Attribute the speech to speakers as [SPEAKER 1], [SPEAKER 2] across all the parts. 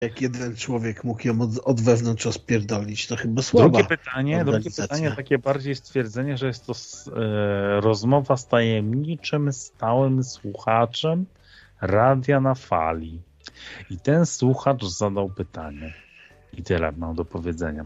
[SPEAKER 1] Jak jeden człowiek mógł ją od wewnątrz rozpierdolić, to chyba słaba
[SPEAKER 2] Drugie pytanie, takie bardziej stwierdzenie, że jest to rozmowa z tajemniczym, stałym słuchaczem Radia na Fali. I ten słuchacz zadał pytanie. I tyle mam do powiedzenia.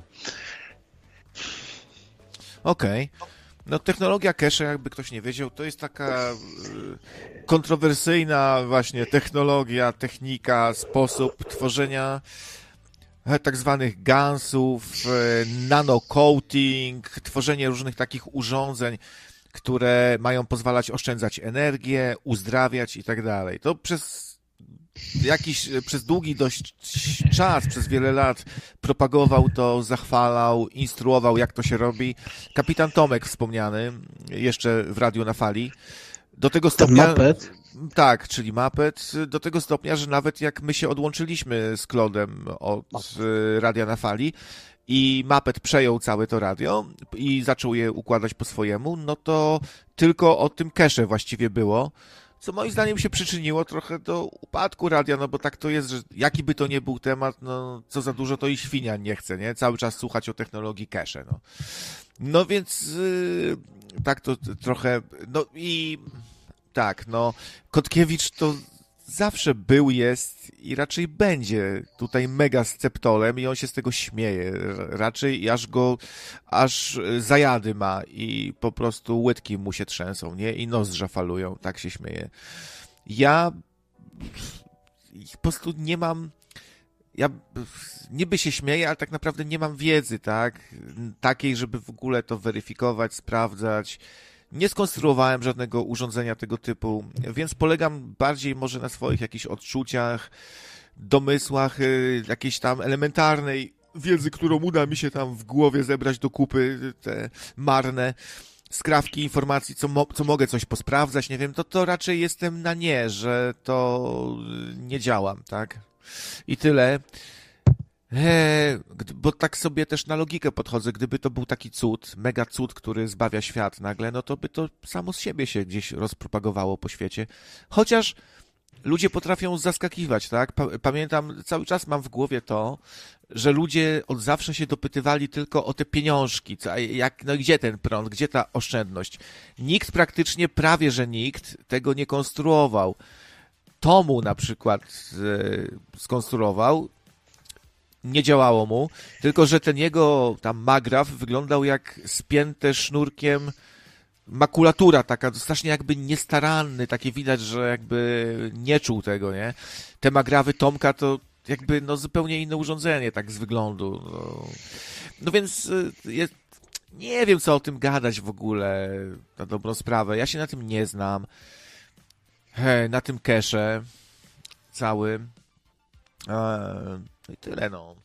[SPEAKER 3] Okej. No technologia cache, jakby ktoś nie wiedział, to jest taka kontrowersyjna właśnie technologia, technika, sposób tworzenia tak zwanych GANsów, nanocoating, tworzenie różnych takich urządzeń, które mają pozwalać oszczędzać energię, uzdrawiać i tak dalej. To przez długi dość czas, przez wiele lat propagował to, zachwalał, instruował, jak to się robi. Kapitan Tomek wspomniany, jeszcze w Radiu na Fali. Do tego stopnia...
[SPEAKER 1] Muppet?
[SPEAKER 3] Tak, czyli Muppet. Do tego stopnia, że nawet jak my się odłączyliśmy z Klodem od Radia na Fali i Muppet przejął całe to radio i zaczął je układać po swojemu, no to tylko o tym cache właściwie było, co moim zdaniem się przyczyniło trochę do upadku radia, no bo tak to jest, że jaki by to nie był temat, no co za dużo to i świnia nie chce, nie? Cały czas słuchać o technologii cache, no. No więc tak to trochę, no i tak, no Kotkiewicz to zawsze był, jest i raczej będzie tutaj mega sceptolem i on się z tego śmieje raczej i aż zajady ma i po prostu łydki mu się trzęsą, nie? I nozdrza falują, tak się śmieje. Ja po prostu nie mam, ja niby się śmieję, ale tak naprawdę nie mam wiedzy, tak? Takiej, żeby w ogóle to weryfikować, sprawdzać. Nie skonstruowałem żadnego urządzenia tego typu, więc polegam bardziej może na swoich jakichś odczuciach, domysłach, jakiejś tam elementarnej wiedzy, którą uda mi się tam w głowie zebrać do kupy, te marne skrawki informacji, co mogę coś posprawdzać, nie wiem, to raczej jestem na nie, że to nie działam, tak? I tyle. Bo tak sobie też na logikę podchodzę, gdyby to był taki cud, mega cud, który zbawia świat nagle, no to by to samo z siebie się gdzieś rozpropagowało po świecie. Chociaż ludzie potrafią zaskakiwać, tak? Pamiętam, cały czas mam w głowie to, że ludzie od zawsze się dopytywali tylko o te pieniążki, no gdzie ten prąd, gdzie ta oszczędność. Nikt praktycznie, prawie że nikt tego nie konstruował. Tomu na przykład skonstruował, nie działało mu, tylko że ten jego tam magraf wyglądał jak spięte sznurkiem makulatura taka, strasznie jakby niestaranny, takie widać, że jakby nie czuł tego, nie? Te magrawy Tomka to jakby no zupełnie inne urządzenie tak z wyglądu. No więc nie wiem, co o tym gadać w ogóle na dobrą sprawę. Ja się na tym nie znam. Na tym cache całym. No i tyle, no.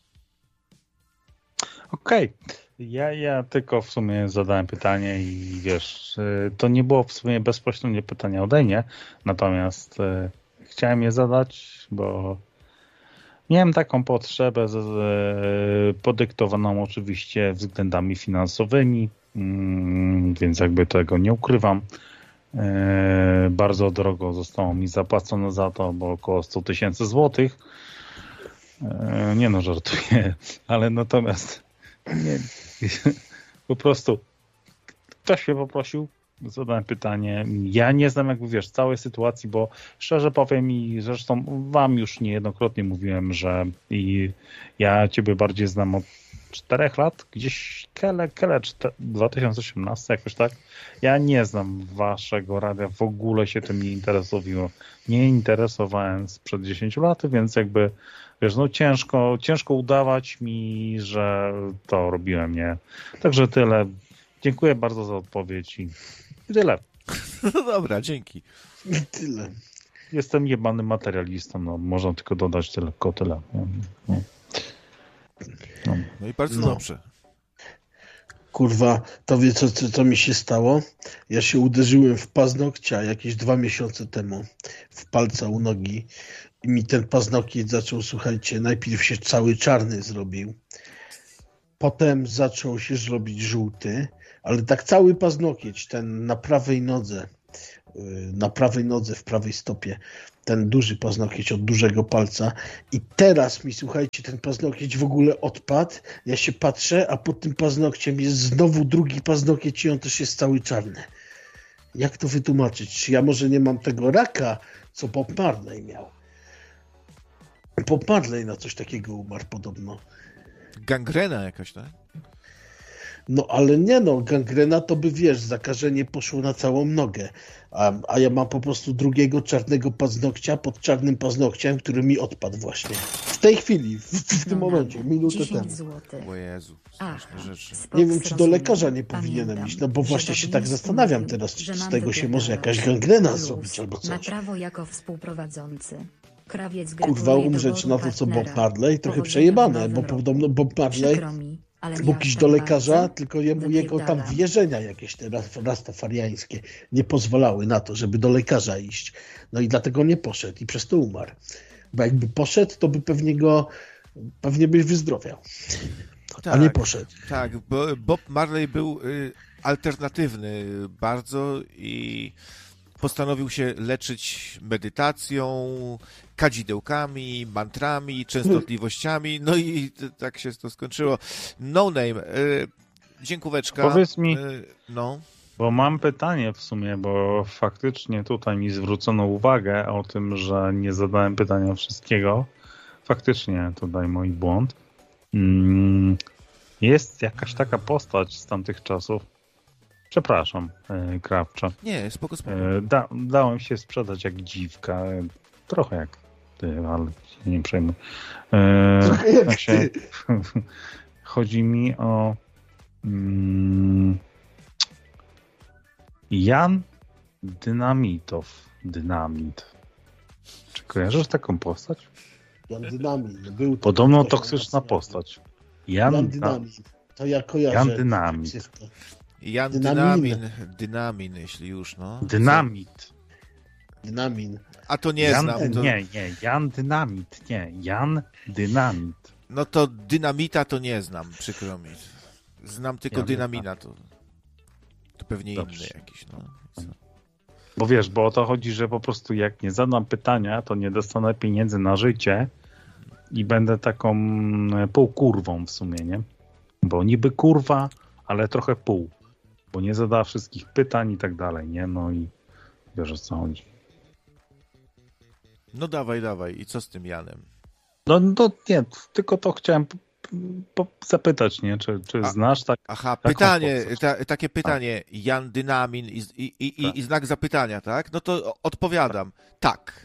[SPEAKER 2] Okej. Ja tylko w sumie zadałem pytanie i wiesz, to nie było w sumie bezpośrednie pytanie ode mnie, natomiast chciałem je zadać, bo miałem taką potrzebę podyktowaną oczywiście względami finansowymi, więc jakby tego nie ukrywam. Bardzo drogo zostało mi zapłacone za to, bo około 100 000 złotych. Nie no, żartuję, ale natomiast nie, po prostu ktoś mnie poprosił, zadałem pytanie. Ja nie znam jakby wiesz całej sytuacji, bo szczerze powiem i zresztą wam już niejednokrotnie mówiłem, że i ja ciebie bardziej znam od 4 lat, gdzieś Kele 2018 jakoś tak. Ja nie znam waszego radia, w ogóle się tym nie interesowało. Nie interesowałem sprzed 10 lat, więc jakby wiesz, no ciężko udawać mi, że to robiłem, nie? Także tyle. Dziękuję bardzo za odpowiedź i tyle.
[SPEAKER 3] No dobra, dzięki.
[SPEAKER 1] I tyle.
[SPEAKER 2] Jestem jebanym materialistą, no można tylko dodać tylko tyle.
[SPEAKER 3] No i bardzo dobrze.
[SPEAKER 1] Kurwa, to wie co mi się stało? Ja się uderzyłem w paznokcia jakieś 2 miesiące temu w palca u nogi i mi ten paznokieć zaczął, słuchajcie, najpierw się cały czarny zrobił, potem zaczął się robić żółty, ale tak cały paznokieć, ten na prawej nodze, na prawej nodze, w prawej stopie, ten duży paznokieć od dużego palca i teraz mi, słuchajcie, ten paznokieć w ogóle odpadł, ja się patrzę, a pod tym paznokciem jest znowu drugi paznokieć i on też jest cały czarny. Jak to wytłumaczyć? Czy ja może nie mam tego raka, co Bob Marley miał? Bob Marley na coś takiego umarł podobno.
[SPEAKER 3] Gangrena jakaś, tak?
[SPEAKER 1] No ale nie no, gangrena to by, wiesz, zakażenie poszło na całą nogę, a ja mam po prostu drugiego czarnego paznokcia pod czarnym paznokciem, który mi odpadł właśnie. W tej chwili, w tym momencie, minutę temu.
[SPEAKER 3] O Jezu, straszne rzeczy.
[SPEAKER 1] Nie wiem, czy do lekarza nie powinienem iść, no bo właśnie się tak zastanawiam teraz, czy z tego się może jakaś gangrena zrobić albo
[SPEAKER 4] Ma
[SPEAKER 1] coś.
[SPEAKER 4] prawo jako współprowadzący. Krawiec
[SPEAKER 1] Kurwa, umrzeć na to, co Bob Marley, trochę przejebane, bo podobno Bob Marley mógł iść do lekarza, tylko jego tam wierzenia jakieś te rastafariańskie nie pozwalały na to, żeby do lekarza iść. No i dlatego nie poszedł i przez to umarł. Bo jakby poszedł, to by pewnie byś wyzdrowiał.
[SPEAKER 3] Tak,
[SPEAKER 1] a nie poszedł.
[SPEAKER 3] Tak, bo Bob Marley był alternatywny bardzo i postanowił się leczyć medytacją, kadzidełkami, mantrami, częstotliwościami, no i tak się to skończyło. No Name, dziękóweczka.
[SPEAKER 2] Powiedz mi,
[SPEAKER 3] no.
[SPEAKER 2] Bo mam pytanie w sumie, bo faktycznie tutaj mi zwrócono uwagę o tym, że nie zadałem pytania wszystkiego. Faktycznie tutaj mój błąd. Jest jakaś taka postać z tamtych czasów. Przepraszam, Krawcza.
[SPEAKER 3] Nie, spoko.
[SPEAKER 2] Dałem się sprzedać jak dziwka. Trochę jak ty, ale się nie przejmuj.
[SPEAKER 1] Trochę jak ty.
[SPEAKER 2] Chodzi mi o Jan Dynamit. Czy kojarzysz taką postać?
[SPEAKER 1] Jan Dynamit. Był
[SPEAKER 2] Podobno toksyczna postać.
[SPEAKER 1] Jan Dynamit. To ja kojarzę.
[SPEAKER 2] Jan Dynamit.
[SPEAKER 3] Jan Dynamin, jeśli już, no.
[SPEAKER 1] Dynamin.
[SPEAKER 3] A to nie znam. To...
[SPEAKER 2] Nie, Jan Dynamit.
[SPEAKER 3] No to Dynamita to nie znam, przykro mi. Znam tylko Dynamina, to pewnie
[SPEAKER 2] Dobrze.
[SPEAKER 3] inny jakiś, no.
[SPEAKER 2] Bo wiesz, bo o to chodzi, że po prostu jak nie zadam pytania, to nie dostanę pieniędzy na życie i będę taką półkurwą w sumie, nie? Bo niby kurwa, ale trochę pół. Bo nie zadała wszystkich pytań i tak dalej, nie? No i wiesz, o co chodzi.
[SPEAKER 3] No dawaj. I co z tym Janem?
[SPEAKER 2] No nie, tylko to chciałem zapytać, nie? Czy znasz tak?
[SPEAKER 3] Aha, pytanie, takie pytanie. Jan Dynamin i znak zapytania, tak? No to odpowiadam. Tak.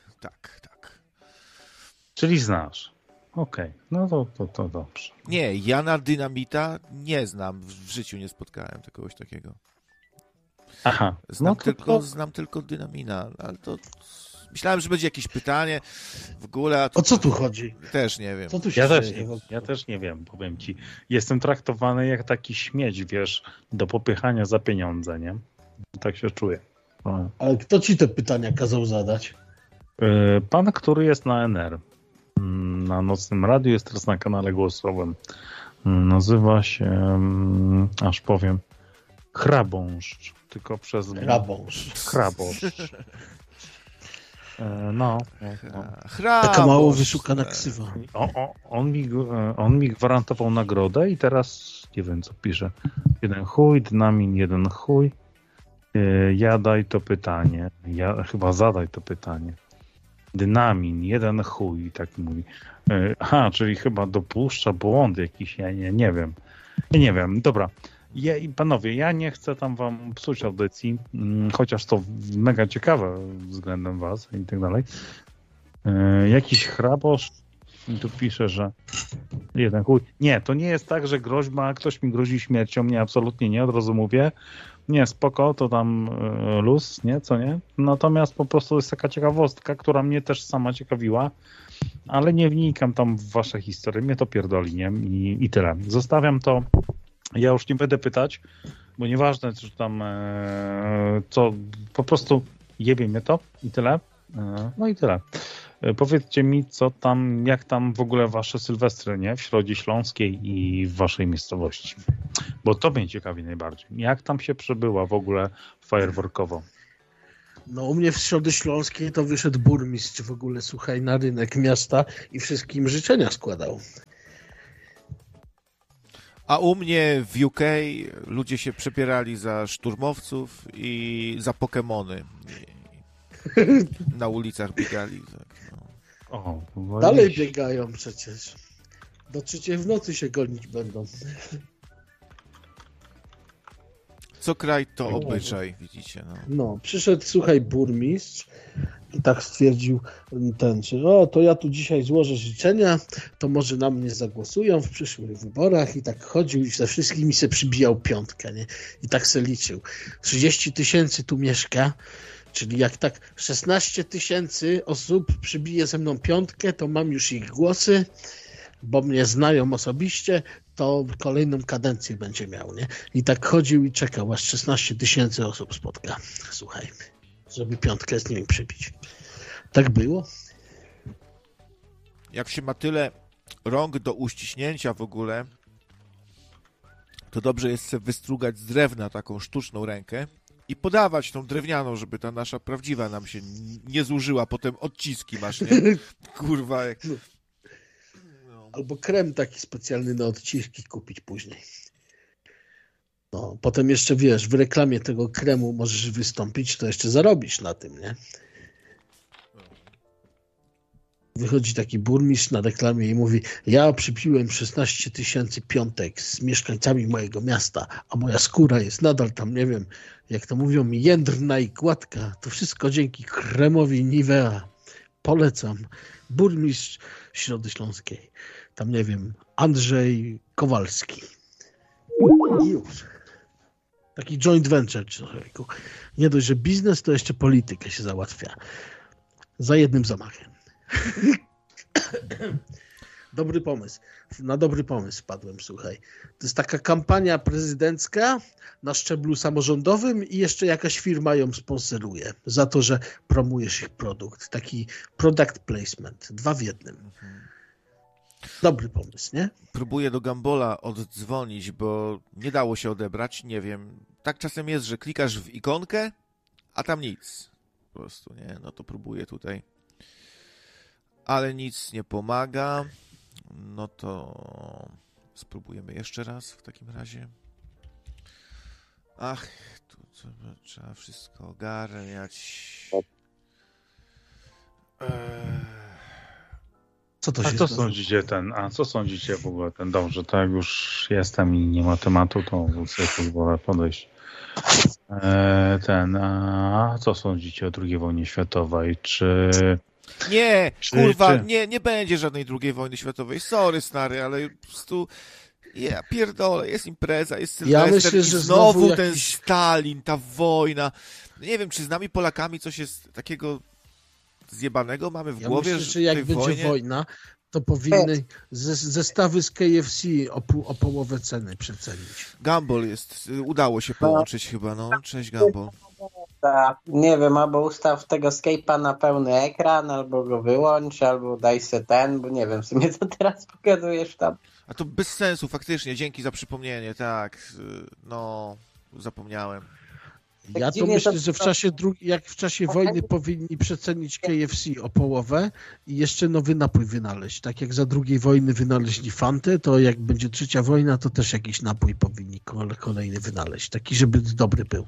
[SPEAKER 2] Czyli znasz. Okej, no to dobrze.
[SPEAKER 3] Nie, Jana Dynamita nie znam. W życiu nie spotkałem kogoś takiego.
[SPEAKER 2] Aha.
[SPEAKER 3] Znam tylko Dynamina, ale to... Myślałem, że będzie jakieś pytanie w ogóle. A
[SPEAKER 1] o co tu chodzi?
[SPEAKER 3] Też nie wiem.
[SPEAKER 1] Co tu się
[SPEAKER 2] Ja też nie wiem, powiem ci. Jestem traktowany jak taki śmieć, wiesz, do popychania za pieniądze, nie? Tak się czuję.
[SPEAKER 1] Ale kto ci te pytania kazał zadać?
[SPEAKER 2] Pan, który jest na NR. Na Nocnym Radiu, jest teraz na kanale głosowym. Nazywa się, aż powiem, Chrabąszcz. Tylko przez... Chrabąszcz. No.
[SPEAKER 1] Taka mało wyszukana ksywa.
[SPEAKER 2] On mi gwarantował nagrodę i teraz nie wiem, co pisze. 1 chuj, Dynamin 1 chuj. Ja daj to pytanie. Chyba zadaj to pytanie. Dynamin 1 chuj, tak mówi. Czyli chyba dopuszcza błąd jakiś. Ja nie wiem. Nie wiem. Dobra. Panowie, ja nie chcę tam wam psuć audycji, chociaż to mega ciekawe względem was i tak dalej. Jakiś hrabosz tu pisze, że 1 chuj. Nie, to nie jest tak, że groźba, ktoś mi grozi śmiercią, nie, absolutnie nie, od razu mówię. Nie, spoko, to tam luz, nie, co nie? Natomiast po prostu jest taka ciekawostka, która mnie też sama ciekawiła, ale nie wnikam tam w wasze historie, mnie to pierdoli, nie? I tyle. Zostawiam to. Ja już nie będę pytać, bo nieważne, czy tam co, po prostu jebie mnie to i tyle. No i tyle. Powiedzcie mi, co tam, jak tam w ogóle wasze sylwestry, nie? W Środzie Śląskiej i w waszej miejscowości. Bo to mnie ciekawi najbardziej. Jak tam się przebyła w ogóle fajerwerkowo?
[SPEAKER 1] No u mnie w Środy Śląskiej to wyszedł burmistrz w ogóle, słuchaj, na rynek miasta i wszystkim życzenia składał.
[SPEAKER 3] A u mnie w UK ludzie się przebierali za szturmowców i za Pokemony. Na ulicach biegali. Tak, no.
[SPEAKER 2] O, no
[SPEAKER 1] Dalej
[SPEAKER 2] iść.
[SPEAKER 1] biegają przecież. Do 3 w nocy się gonić będą.
[SPEAKER 3] Co kraj to obyczaj, widzicie. No.
[SPEAKER 1] No, przyszedł, słuchaj, burmistrz i tak stwierdził ten, że to ja tu dzisiaj złożę życzenia, to może na mnie zagłosują w przyszłych wyborach i tak chodził i ze wszystkimi se przybijał piątkę, nie? I tak se liczył. 30 000 tu mieszka, czyli jak tak 16 000 osób przybije ze mną piątkę, to mam już ich głosy, bo mnie znają osobiście, to kolejną kadencję będzie miał, nie? I tak chodził i czekał, aż 16 000 osób spotka. Słuchaj, żeby piątkę z nimi przybić. Tak było?
[SPEAKER 3] Jak się ma tyle rąk do uściśnięcia w ogóle, to dobrze jest sobie wystrugać z drewna taką sztuczną rękę i podawać tą drewnianą, żeby ta nasza prawdziwa nam się nie zużyła. Potem odciski masz, nie? Kurwa, jak...
[SPEAKER 1] Albo krem taki specjalny na odciski kupić później. No, potem jeszcze wiesz, w reklamie tego kremu możesz wystąpić, to jeszcze zarobisz na tym, nie? Wychodzi taki burmistrz na reklamie i mówi: ja przypiłem 16 000 piątek z mieszkańcami mojego miasta, a moja skóra jest nadal tam, nie wiem, jak to mówią, jędrna i gładka. To wszystko dzięki kremowi Nivea. Polecam. Burmistrz Środy Śląskiej. Tam, nie wiem, Andrzej Kowalski. I już. Taki joint venture. Człowieku. Nie dość, że biznes, to jeszcze politykę się załatwia. Za jednym zamachem. Dobry pomysł. Na dobry pomysł wpadłem, słuchaj. To jest taka kampania prezydencka na szczeblu samorządowym i jeszcze jakaś firma ją sponsoruje za to, że promujesz ich produkt. Taki product placement. 2 w 1. Dobry pomysł, nie?
[SPEAKER 3] Próbuję do Gambola oddzwonić, bo nie dało się odebrać, nie wiem. Tak czasem jest, że klikasz w ikonkę, a tam nic. Po prostu, nie? No to próbuję tutaj. Ale nic nie pomaga. No to spróbujemy jeszcze raz w takim razie. Ach, tu trzeba wszystko ogarniać.
[SPEAKER 1] Co to
[SPEAKER 2] A
[SPEAKER 1] się
[SPEAKER 2] co
[SPEAKER 1] zdarzyło?
[SPEAKER 2] sądzicie co sądzicie w ogóle ten, dobrze, tak jak już jestem i nie ma tematu, to sobie pozwolę podejść. A co sądzicie o II wojnie światowej? Czy
[SPEAKER 3] Nie, kurwa, nie będzie żadnej II wojny światowej. Sorry, stary, ale po prostu ja pierdolę, jest impreza, jest Sylwester
[SPEAKER 1] myślę,
[SPEAKER 3] i
[SPEAKER 1] że
[SPEAKER 3] znowu
[SPEAKER 1] znowu
[SPEAKER 3] ten
[SPEAKER 1] jakiś...
[SPEAKER 3] Stalin, ta wojna. Nie wiem, czy z nami Polakami coś jest takiego zjebanego mamy w głowie,
[SPEAKER 1] myślę, że jak
[SPEAKER 3] tej
[SPEAKER 1] będzie
[SPEAKER 3] wojnie...
[SPEAKER 1] wojna, to powinny zestawy z KFC o połowę ceny przecenić.
[SPEAKER 3] Gumball jest, udało się połączyć chyba, no. Cześć, Gumball.
[SPEAKER 5] Nie wiem, albo ustaw tego Skype'a na pełny ekran, albo go wyłącz, albo daj se ten, bo nie wiem w sumie co teraz pokazujesz tam.
[SPEAKER 3] A to bez sensu, faktycznie, dzięki za przypomnienie, tak. No, zapomniałem.
[SPEAKER 1] Ja to myślę, że jak w czasie wojny powinni przecenić KFC o połowę i jeszcze nowy napój wynaleźć. Tak jak za II wojny wynaleźli Fantę, to jak będzie III wojna, to też jakiś napój powinni kolejny wynaleźć. Taki, żeby dobry był.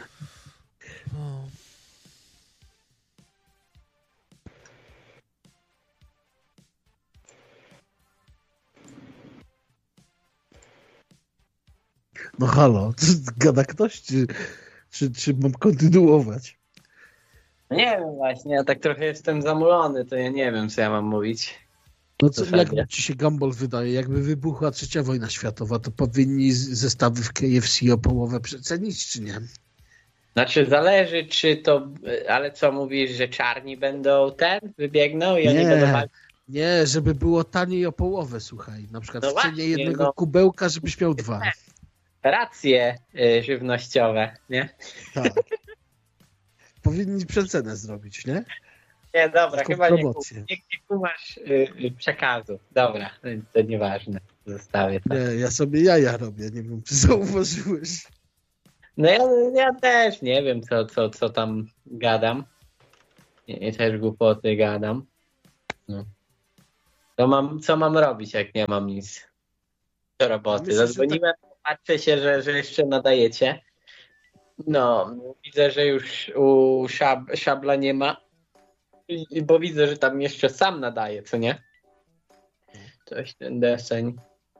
[SPEAKER 1] No halo, gada ktoś, czy mam kontynuować?
[SPEAKER 5] Nie wiem właśnie, ja tak trochę jestem zamulony, to ja nie wiem co ja mam mówić.
[SPEAKER 1] No co, jak ci się Gumball wydaje, jakby wybuchła III wojna światowa, to powinni zestawy w KFC o połowę przecenić, czy nie?
[SPEAKER 5] Znaczy zależy czy to, ale co mówisz, że czarni będą wybiegną i oni będą walczyć?
[SPEAKER 1] Nie, żeby było taniej o połowę, słuchaj. Na przykład
[SPEAKER 5] No
[SPEAKER 1] w cenie
[SPEAKER 5] właśnie,
[SPEAKER 1] jednego kubełka, żebyś miał 2.
[SPEAKER 5] Racje żywnościowe, nie?
[SPEAKER 1] Tak. Powinni przecenę zrobić, nie?
[SPEAKER 5] Nie, dobra,
[SPEAKER 1] Taką
[SPEAKER 5] chyba
[SPEAKER 1] promocję.
[SPEAKER 5] nie kumasz przekazu. Dobra, to nieważne. Zostawię to.
[SPEAKER 1] Nie, ja sobie jaja robię, nie wiem, czy zauważyłeś.
[SPEAKER 5] No ja też nie wiem, co tam gadam. Ja też głupoty gadam. No. Co mam robić, jak nie mam nic do roboty?
[SPEAKER 1] Myślę, że
[SPEAKER 5] Zadzwoniłem, patrzę się, że jeszcze nadajecie. No, widzę, że już u Szabla nie ma. Bo widzę, że tam jeszcze sam nadaje, co nie? Coś ten deseń.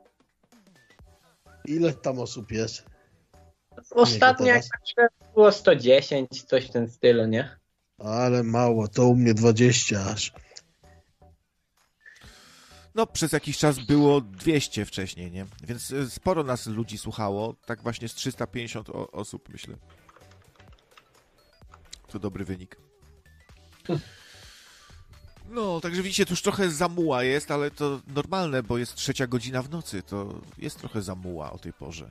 [SPEAKER 1] Ile tam osób jest?
[SPEAKER 5] Ostatnio jak
[SPEAKER 1] teraz?
[SPEAKER 5] patrzę, było 110, coś w tym stylu, nie?
[SPEAKER 1] Ale mało, to u mnie 20 aż.
[SPEAKER 3] No, przez jakiś czas było 200 wcześniej, nie? Więc sporo nas ludzi słuchało, tak właśnie z 350 osób, myślę. To dobry wynik. No, także widzicie, tu już trochę zamuła jest, ale to normalne, bo jest 3:00 w nocy, to jest trochę zamuła o tej porze.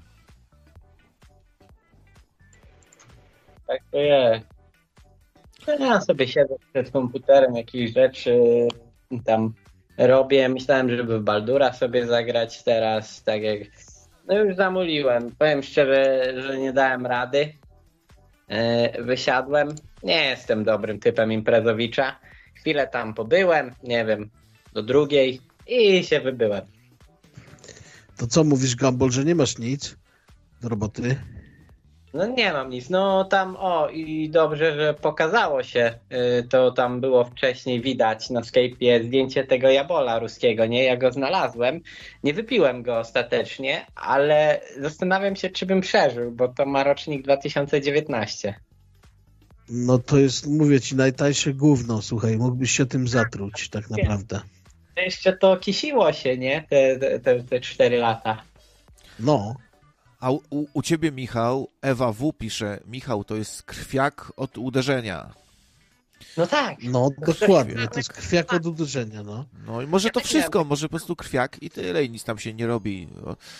[SPEAKER 5] Tak to jest. Ja sobie siedzę przed komputerem, jakieś rzeczy tam robię. Myślałem, żeby w Baldura sobie zagrać teraz, tak jak... No już zamuliłem. Powiem szczerze, że nie dałem rady. Wysiadłem. Nie jestem dobrym typem imprezowicza. Chwilę tam pobyłem, nie wiem, do 2:00 i się wybyłem.
[SPEAKER 1] To co mówisz, Gumball, że nie masz nic do roboty?
[SPEAKER 5] No nie mam nic. No tam, i dobrze, że pokazało się, to tam było wcześniej widać na Skype'ie zdjęcie tego jabola ruskiego, nie? Ja go znalazłem. Nie wypiłem go ostatecznie, ale zastanawiam się, czy bym przeżył, bo to ma rocznik 2019.
[SPEAKER 1] No to jest, mówię ci, najtańsze gówno, słuchaj, mógłbyś się tym zatruć, tak naprawdę.
[SPEAKER 5] Jeszcze to kisiło się, nie? Te 4 lata.
[SPEAKER 1] No.
[SPEAKER 3] A u ciebie, Michał, Ewa W. pisze, Michał, to jest krwiak od uderzenia.
[SPEAKER 5] No tak.
[SPEAKER 1] No, dokładnie, to jest krwiak od uderzenia, no.
[SPEAKER 3] No i może to wszystko, może po prostu krwiak i tyle i nic tam się nie robi.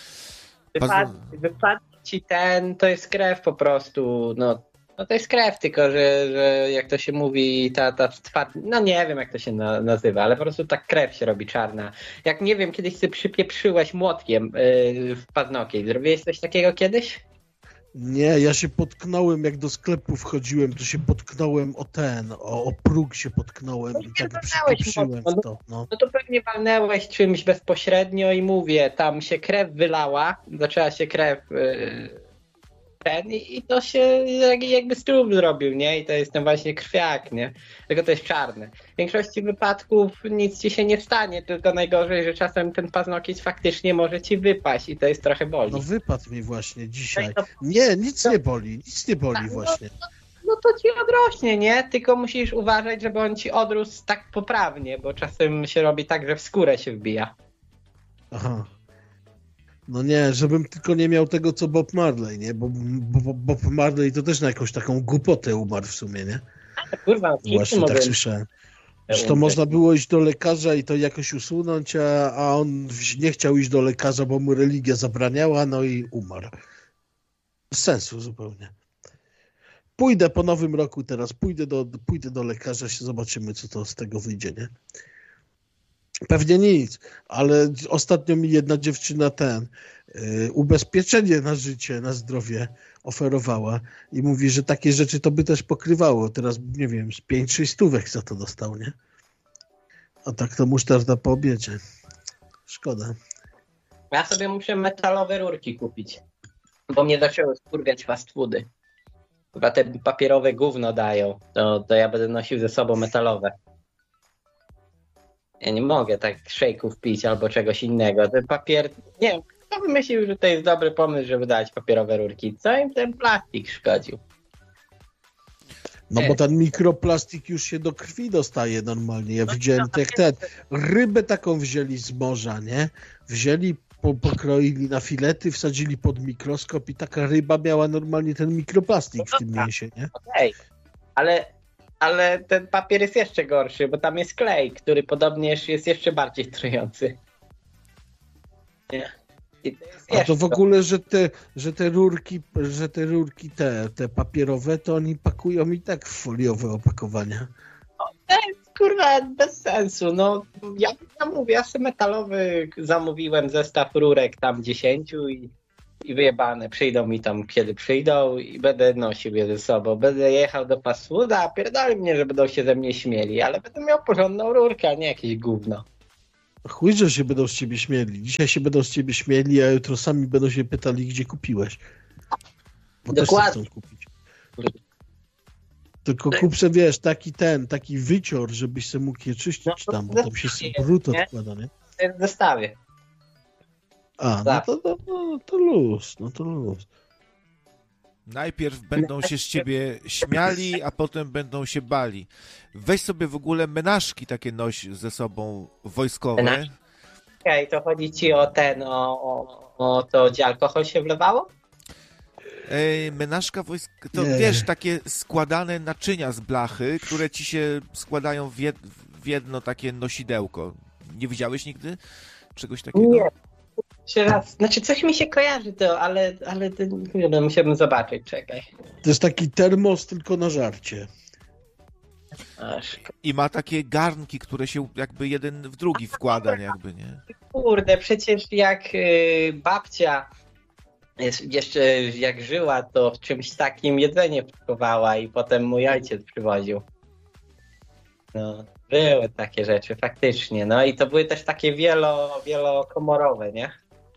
[SPEAKER 5] Wypadł ci to jest krew po prostu, no to jest krew, tylko że jak to się mówi, ta twarda, no nie wiem jak to się nazywa, ale po prostu ta krew się robi czarna. Jak nie wiem, kiedyś sobie przypieprzyłeś młotkiem w paznokieć. Zrobiłeś coś takiego kiedyś?
[SPEAKER 1] Nie, ja się potknąłem, jak do sklepu wchodziłem, to się potknąłem o próg się potknąłem
[SPEAKER 5] No
[SPEAKER 1] i
[SPEAKER 5] nie
[SPEAKER 1] tak
[SPEAKER 5] walnęłeś
[SPEAKER 1] przypieprzyłem
[SPEAKER 5] mocno,
[SPEAKER 1] w to, no.
[SPEAKER 5] No to pewnie walnęłeś czymś bezpośrednio i mówię, tam się krew wylała, zaczęła się krew i to się jakby strób zrobił, nie? I to jest ten właśnie krwiak, nie? Tylko to jest czarne. W większości wypadków nic ci się nie stanie, tylko najgorzej, że czasem ten paznokieć faktycznie może ci wypaść i to jest trochę boli.
[SPEAKER 1] No wypadł mi właśnie dzisiaj. Nie, nic nie boli właśnie.
[SPEAKER 5] No to ci odrośnie, nie? Tylko musisz uważać, żeby on ci odrósł tak poprawnie, bo czasem się robi tak, że w skórę się wbija.
[SPEAKER 1] Aha. No nie, żebym tylko nie miał tego, co Bob Marley, nie? Bo Bob Marley to też na jakąś taką głupotę umarł w sumie, nie?
[SPEAKER 5] Kurwa,
[SPEAKER 1] Właśnie tak słyszałem. Że to można było iść do lekarza i to jakoś usunąć, a on nie chciał iść do lekarza, bo mu religia zabraniała, no i umarł. Bez sensu zupełnie. Pójdę po nowym roku teraz, pójdę do lekarza, zobaczymy, co to z tego wyjdzie, nie? Pewnie nic, ale ostatnio mi jedna dziewczyna ubezpieczenie na życie, na zdrowie oferowała i mówi, że takie rzeczy to by też pokrywało. Teraz, nie wiem, z 5-6 stówek za to dostał, nie? A tak to musztarda po obiedzie. Szkoda.
[SPEAKER 5] Ja sobie muszę metalowe rurki kupić, bo mnie zaczęły skurwiać fast foody. Chyba te papierowe gówno dają, to ja będę nosił ze sobą metalowe. Ja nie mogę tak szejków pić albo czegoś innego. Ten papier, nie wiem, kto wymyślił, że to jest dobry pomysł, żeby dać papierowe rurki? Co im ten plastik szkodził?
[SPEAKER 1] No bo ten mikroplastik już się do krwi dostaje normalnie. Ja widziałem rybę taką wzięli z morza, nie? Wzięli, pokroili na filety, wsadzili pod mikroskop i taka ryba miała normalnie ten mikroplastik w tym mięsie, nie?
[SPEAKER 5] Okej, ale ten papier jest jeszcze gorszy, bo tam jest klej, który podobnież jest jeszcze bardziej trujący. Nie.
[SPEAKER 1] A to w ogóle, że te rurki te papierowe, to oni pakują i tak w foliowe opakowania.
[SPEAKER 5] To jest kurwa bez sensu. No ja mówię, ja sobie metalowy zamówiłem zestaw rurek tam 10 i i wyjebane, przyjdą mi tam kiedy przyjdą i będę nosił je ze sobą. Będę jechał do fast fooda, a pierdoli mnie, że będą się ze mnie śmieli, ale będę miał porządną rurkę, a nie jakieś gówno.
[SPEAKER 1] Chuj, że się będą z ciebie śmieli. Dzisiaj się będą z ciebie śmieli, a jutro sami będą się pytali, gdzie kupiłeś. Bo
[SPEAKER 5] Dokładnie.
[SPEAKER 1] też chcą kupić. Tylko kup sobie, wiesz, taki wycior, żebyś sobie mógł je czyścić tam, bo tam się brud odkłada, nie?
[SPEAKER 5] To jest w zestawie.
[SPEAKER 1] A, to luz, to luz.
[SPEAKER 3] Najpierw będą się z ciebie śmiali, a potem będą się bali. Weź sobie w ogóle menażki takie noś ze sobą wojskowe.
[SPEAKER 5] Okej, to chodzi ci o o to, gdzie alkohol się wlewało?
[SPEAKER 3] Menażka wojskowa, to wiesz, takie składane naczynia z blachy, które ci się składają w jedno takie nosidełko. Nie widziałeś nigdy czegoś takiego?
[SPEAKER 5] Nie. Jeszcze raz, znaczy coś mi się kojarzy to, ale musiałbym zobaczyć, czekaj.
[SPEAKER 1] To jest taki termos tylko na żarcie.
[SPEAKER 3] I ma takie garnki, które się jakby jeden w drugi wkłada, jakby, nie?
[SPEAKER 5] Kurde, przecież jak babcia jeszcze jak żyła, to w czymś takim jedzenie próbowała i potem mój ojciec przywoził. No, były takie rzeczy, faktycznie. No i to były też takie wielokomorowe, nie?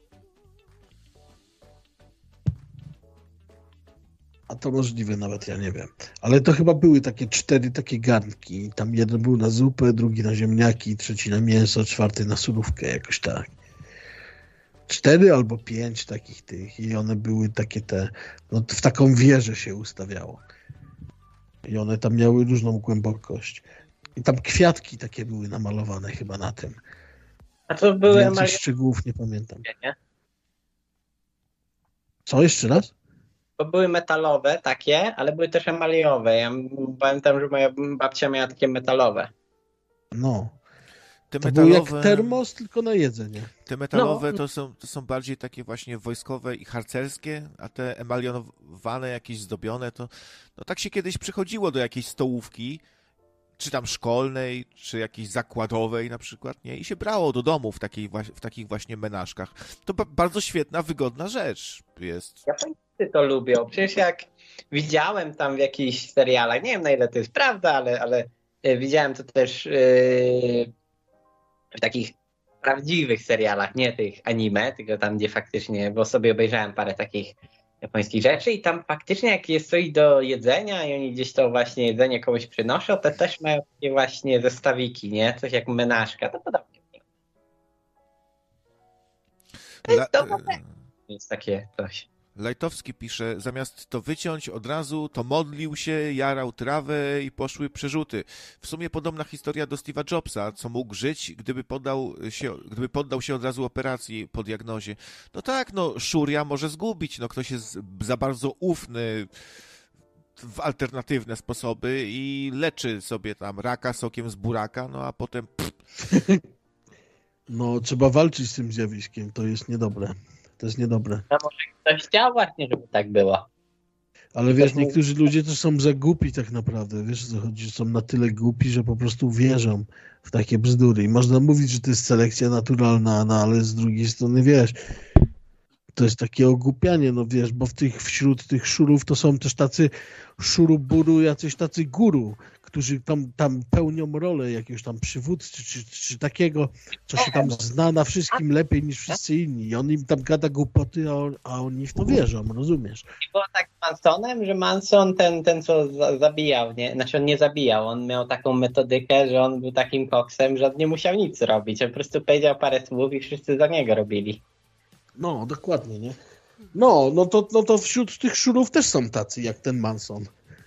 [SPEAKER 1] A to możliwe nawet, ja nie wiem. Ale to chyba były takie 4 takie garnki. Tam jeden był na zupę, drugi na ziemniaki, trzeci na mięso, 4 na surówkę, jakoś tak. 4 albo 5 takich tych i one były takie no w taką wieżę się ustawiało. I one tam miały różną głębokość. I tam kwiatki takie były namalowane chyba na tym.
[SPEAKER 5] A to były
[SPEAKER 1] Więcej szczegółów nie pamiętam.
[SPEAKER 5] Nie?
[SPEAKER 1] Co, jeszcze raz?
[SPEAKER 5] Bo były metalowe takie, ale były też emaliowe. Ja pamiętam, że moja babcia miała takie metalowe.
[SPEAKER 1] No.
[SPEAKER 3] Te
[SPEAKER 1] To
[SPEAKER 3] metalowe,
[SPEAKER 1] był jak termos, tylko na jedzenie.
[SPEAKER 3] Te metalowe to są bardziej takie właśnie wojskowe i harcerskie, a te emalionowane, jakieś zdobione, to no tak się kiedyś przychodziło do jakiejś stołówki, czy tam szkolnej, czy jakiejś zakładowej na przykład, nie? I się brało do domu w takich właśnie menażkach. To bardzo świetna, wygodna rzecz jest.
[SPEAKER 5] Japończycy to lubią. Przecież jak widziałem tam w jakichś serialach, nie wiem na ile to jest prawda, ale widziałem to też w takich prawdziwych serialach, nie tych anime, tylko tam, gdzie faktycznie, bo sobie obejrzałem parę takich japońskich rzeczy i tam faktycznie jak jest coś do jedzenia i oni gdzieś to właśnie jedzenie komuś przynoszą, to też mają takie właśnie zestawiki, nie? Coś jak menażka, to podobnie. To jest dobre. Jest takie coś.
[SPEAKER 3] Lajtowski pisze, zamiast to wyciąć od razu, to modlił się, jarał trawę i poszły przerzuty. W sumie podobna historia do Steve'a Jobsa, co mógł żyć, gdyby poddał się od razu operacji po diagnozie. No tak, no szuria może zgubić, no ktoś jest za bardzo ufny w alternatywne sposoby i leczy sobie tam raka sokiem z buraka, no a potem...
[SPEAKER 1] No, trzeba walczyć z tym zjawiskiem, to jest niedobre. To jest niedobre.
[SPEAKER 5] No może ktoś chciał właśnie, żeby tak było.
[SPEAKER 1] Ale wiesz, niektórzy ludzie to są za głupi tak naprawdę, wiesz o co chodzi, że są na tyle głupi, że po prostu wierzą w takie bzdury. I można mówić, że to jest selekcja naturalna, no ale z drugiej strony, wiesz, to jest takie ogłupianie, no wiesz, bo wśród tych szurów to są też tacy szuruburu, jacyś tacy guru, którzy tam pełnią rolę jakiegoś tam przywódcy, czy takiego, co się tam zna na wszystkim lepiej niż wszyscy inni. I on im tam gada głupoty, a oni w to wierzą, rozumiesz?
[SPEAKER 5] I było tak z Mansonem, że Manson ten co zabijał, nie? Znaczy on nie zabijał, on miał taką metodykę, że on był takim koksem, że on nie musiał nic robić. On po prostu powiedział parę słów i wszyscy za niego robili.
[SPEAKER 1] No, dokładnie, nie? No to wśród tych szurów też są tacy, jak ten Manson.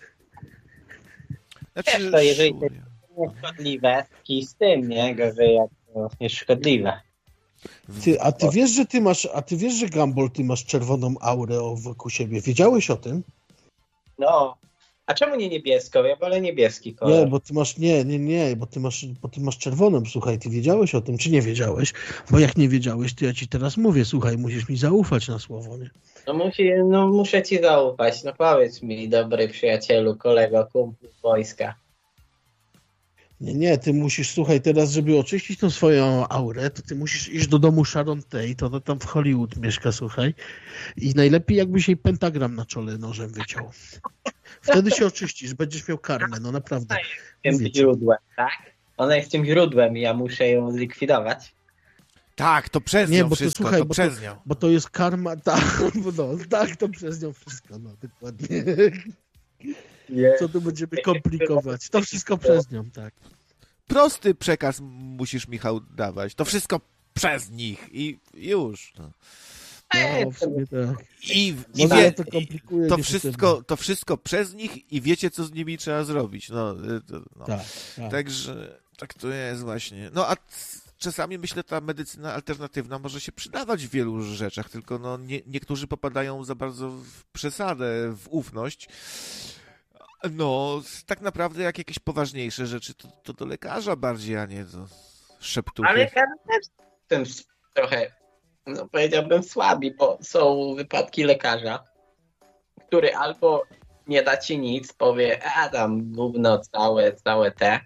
[SPEAKER 3] Znaczy,
[SPEAKER 5] to jeżeli to jest szkodliwe, i z tym, nie? Gorzej jak to jest szkodliwe.
[SPEAKER 1] A ty wiesz, że Gumball, ty masz czerwoną aurę wokół siebie. Wiedziałeś o tym?
[SPEAKER 5] No. A czemu nie niebieską? Ja wolę niebieski kolor.
[SPEAKER 1] Nie, bo ty masz, bo ty masz czerwoną. Słuchaj, ty wiedziałeś o tym, czy nie wiedziałeś? Bo jak nie wiedziałeś, to ja ci teraz mówię, słuchaj, musisz mi zaufać na słowo, nie?
[SPEAKER 5] No muszę ci zaufać. No powiedz mi, dobry przyjacielu, kolego, kumplu z wojska.
[SPEAKER 1] Nie, ty musisz, słuchaj, teraz, żeby oczyścić tą swoją aurę, to ty musisz iść do domu Sharon Tate, to ona tam w Hollywood mieszka, słuchaj, i najlepiej jakbyś jej pentagram na czole nożem wyciął. Wtedy się oczyścisz, będziesz miał karmę, no naprawdę.
[SPEAKER 5] Tym
[SPEAKER 1] Mówię ci.
[SPEAKER 5] źródłem, tak? Ona jest tym źródłem i ja muszę ją zlikwidować.
[SPEAKER 3] Tak, to przez
[SPEAKER 1] Nie,
[SPEAKER 3] nią
[SPEAKER 1] bo to
[SPEAKER 3] wszystko,
[SPEAKER 1] słuchaj,
[SPEAKER 3] to
[SPEAKER 1] bo
[SPEAKER 3] przez nią.
[SPEAKER 1] Bo to jest karma, tak, no, tak, to przez nią wszystko, no dokładnie. Co tu będziemy komplikować? To wszystko przez nią, tak.
[SPEAKER 3] Prosty przekaz musisz, Michał, dawać. To wszystko przez nich i już. No.
[SPEAKER 1] No, w sumie tak.
[SPEAKER 3] I
[SPEAKER 1] Może ja to komplikuję.
[SPEAKER 3] to wszystko przez nich i wiecie, co z nimi trzeba zrobić. No.
[SPEAKER 1] Tak, tak.
[SPEAKER 3] Także tak to jest właśnie. No a czasami myślę, ta medycyna alternatywna może się przydawać w wielu rzeczach, tylko no, niektórzy popadają za bardzo w przesadę, w ufność. No, tak naprawdę jak jakieś poważniejsze rzeczy, to do lekarza bardziej, a nie do szeptuchy.
[SPEAKER 5] Ale ja też jestem trochę, no powiedziałbym, słabi, bo są wypadki lekarza, który albo nie da ci nic, powie, a tam gówno całe te,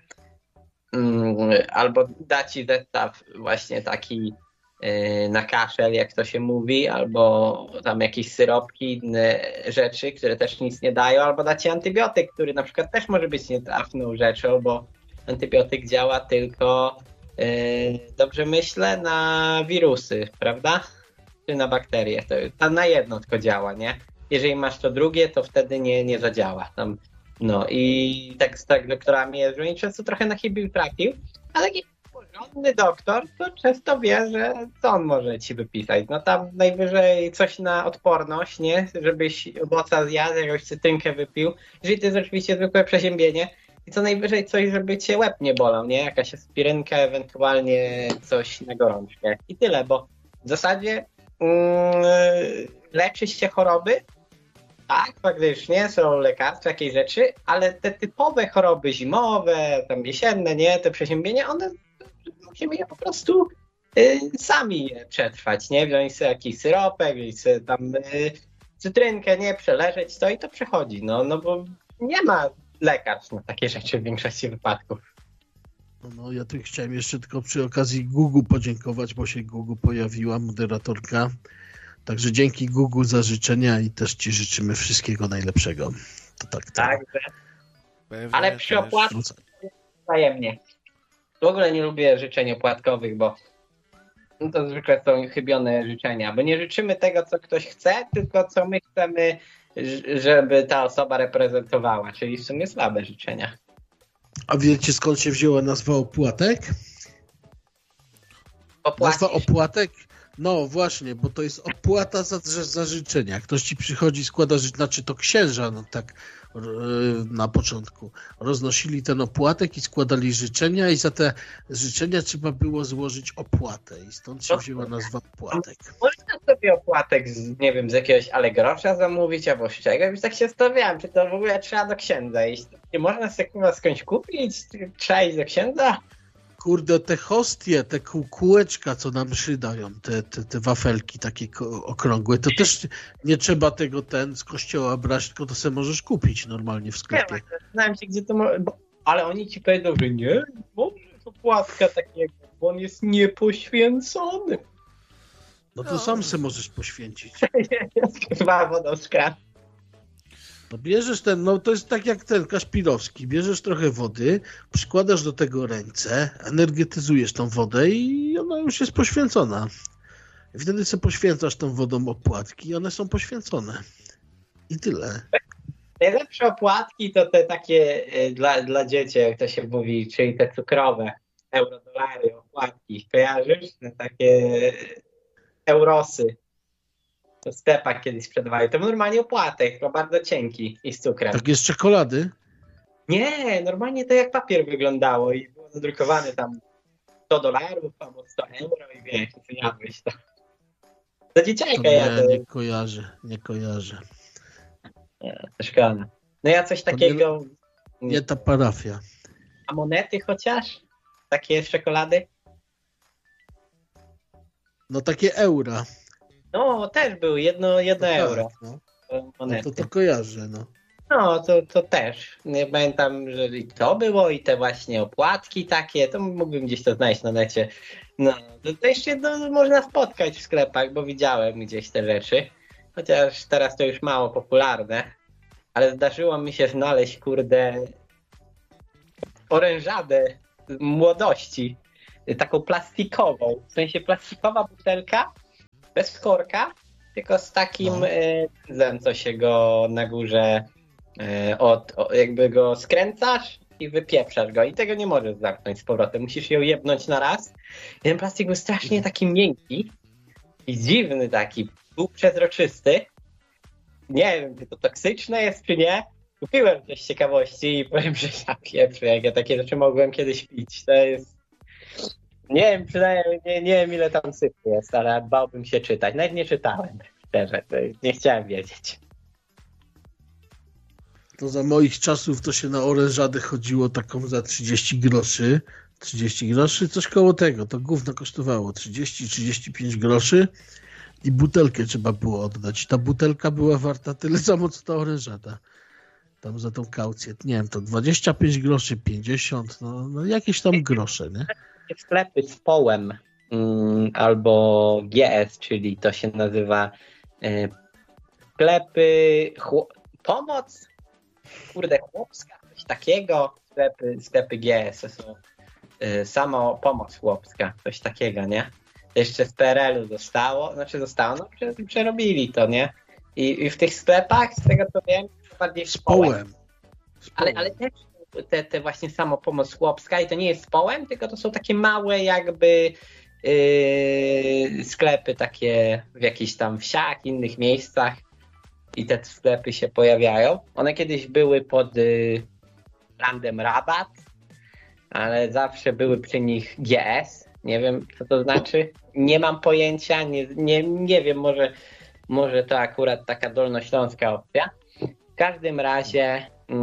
[SPEAKER 5] albo da ci zestaw właśnie taki na kaszel, jak to się mówi, albo tam jakieś syropki, inne rzeczy, które też nic nie dają, albo da ci antybiotyk, który na przykład też może być nietrafną rzeczą, bo antybiotyk działa tylko, dobrze myślę, na wirusy, prawda? Czy na bakterie. To na jedno tylko działa, nie? Jeżeli masz to drugie, to wtedy nie zadziała. Tam, no i tak z doktorami jest, że oni często trochę na chybił trafił, a taki porządny doktor to często wie, że co on może ci wypisać. No tam najwyżej coś na odporność, nie? Żebyś owoca zjadł, jakąś cytrynkę wypił. Jeżeli to jest oczywiście zwykłe przeziębienie, i co najwyżej coś, żeby cię łeb nie bolał, nie? Jakaś aspirynka, ewentualnie coś na gorączkę. I tyle, bo w zasadzie leczy się choroby. Tak, faktycznie są lekarstwa, jakieś rzeczy, ale te typowe choroby zimowe, tam jesienne, nie? Te przeziębienia, one musimy je po prostu sami je przetrwać, nie? Wziąć sobie jakiś syropek, wziąć sobie tam cytrynkę, nie? Przeleżeć to i to przechodzi, no bo nie ma lekarstw na takie rzeczy w większości wypadków.
[SPEAKER 1] No, ja tu chciałem jeszcze tylko przy okazji Google podziękować, bo się Google pojawiła, moderatorka. Także dzięki Google za życzenia i też ci życzymy wszystkiego najlepszego. To tak.
[SPEAKER 5] Tak, ale przy opłatach wzajemnie. W ogóle nie lubię życzeń opłatkowych, bo to zwykle są chybione życzenia, bo nie życzymy tego, co ktoś chce, tylko co my chcemy, żeby ta osoba reprezentowała, czyli w sumie słabe życzenia.
[SPEAKER 1] A wiecie, skąd się wzięła nazwa opłatek? Nazwa opłatek? No właśnie, bo to jest opłata za życzenia. Ktoś ci przychodzi, składa życzenia, znaczy to księża, no tak na początku. Roznosili ten opłatek i składali życzenia i za te życzenia trzeba było złożyć opłatę i stąd się wzięła nazwa opłatek.
[SPEAKER 5] Można sobie opłatek z jakiegoś Allegrosza zamówić albo z czegoś. Tak się zastanawiałem, czy to w ogóle trzeba do księdza iść. Nie można sobie skądś kupić? Trzeba iść do księdza?
[SPEAKER 1] Kurde, te hostie, te kółeczka, co nam dają, te wafelki takie okrągłe, to też nie trzeba tego z kościoła brać, tylko to sobie możesz kupić normalnie w sklepie.
[SPEAKER 5] Nie, zastanawiam się, gdzie to ale oni ci powiedzą, że nie możesz opłatka takiego, bo on jest niepoświęcony.
[SPEAKER 1] No to sam se możesz poświęcić.
[SPEAKER 5] Jest chyba wodą z kranu.
[SPEAKER 1] No bierzesz to jest tak jak ten Kaszpirowski, bierzesz trochę wody, przykładasz do tego ręce, energetyzujesz tą wodę i ona już jest poświęcona. I wtedy sobie poświęcasz tą wodą opłatki i one są poświęcone. I tyle.
[SPEAKER 5] Najlepsze opłatki to te takie dla dzieci, jak to się mówi, czyli te cukrowe, euro-dolary, opłatki. Kojarzysz? Te takie eurosy. To w sklepach kiedyś sprzedawali. To był normalnie opłatek, tylko bardzo cienki i z cukrem.
[SPEAKER 1] Tak jest czekolady?
[SPEAKER 5] Nie, normalnie to jak papier wyglądało i było zadrukowane tam $100 albo 100 euro i wiesz, co jadłeś to. Do dzieciaka jadłem.
[SPEAKER 1] Nie kojarzę.
[SPEAKER 5] To szkoda. No ja coś takiego...
[SPEAKER 1] Nie ta parafia.
[SPEAKER 5] A monety chociaż? Takie z czekolady?
[SPEAKER 1] No takie eura.
[SPEAKER 5] No, też był jedno euro.
[SPEAKER 1] Tak, no. To kojarzę, no.
[SPEAKER 5] No, to też. Nie pamiętam, że i to było, i te właśnie opłatki takie, to mógłbym gdzieś to znaleźć na necie. No, to jeszcze można spotkać w sklepach, bo widziałem gdzieś te rzeczy. Chociaż teraz to już mało popularne. Ale zdarzyło mi się znaleźć, kurde, orężadę z młodości. Taką plastikową. W sensie plastikowa butelka, bez korka, tylko z takim pędzlem, co się go na górze jakby go skręcasz i wypieprzasz go i tego nie możesz zamknąć z powrotem. Musisz ją jebnąć na raz. I ten plastik był strasznie taki miękki i dziwny taki, był przezroczysty. Nie wiem, czy to toksyczne jest, czy nie. Kupiłem coś z ciekawości i powiem, że ja pieprzę, jak ja takie rzeczy mogłem kiedyś pić. To jest... Nie wiem, przynajmniej nie wiem, ile tam syfu jest, ale bałbym się czytać. Nawet nie czytałem, szczerze. Nie chciałem wiedzieć.
[SPEAKER 1] To za moich czasów to się na orężadę chodziło taką za 30 groszy. 30 groszy, coś koło tego. To gówno kosztowało 30-35 groszy i butelkę trzeba było oddać. Ta butelka była warta tyle samo, co ta orężada. Tam za tą kaucję, nie wiem, to 25 groszy, 50, no jakieś tam grosze, nie?
[SPEAKER 5] Sklepy z połem albo GS, czyli to się nazywa sklepy pomoc, kurde, chłopska, coś takiego, sklepy GS, to są samo pomoc chłopska, coś takiego, nie? Jeszcze z PRL-u zostało, no przerobili to, nie? I w tych sklepach, z tego co wiem, bardziej z połem. Ale też te właśnie samo pomoc chłopska i to nie jest z połem, tylko to są takie małe jakby sklepy takie w jakichś tam wsiach, innych miejscach i te sklepy się pojawiają. One kiedyś były pod brandem Rabat, ale zawsze były przy nich GS. Nie wiem, co to znaczy. Nie mam pojęcia, nie wiem, może to akurat taka dolnośląska opcja. W każdym razie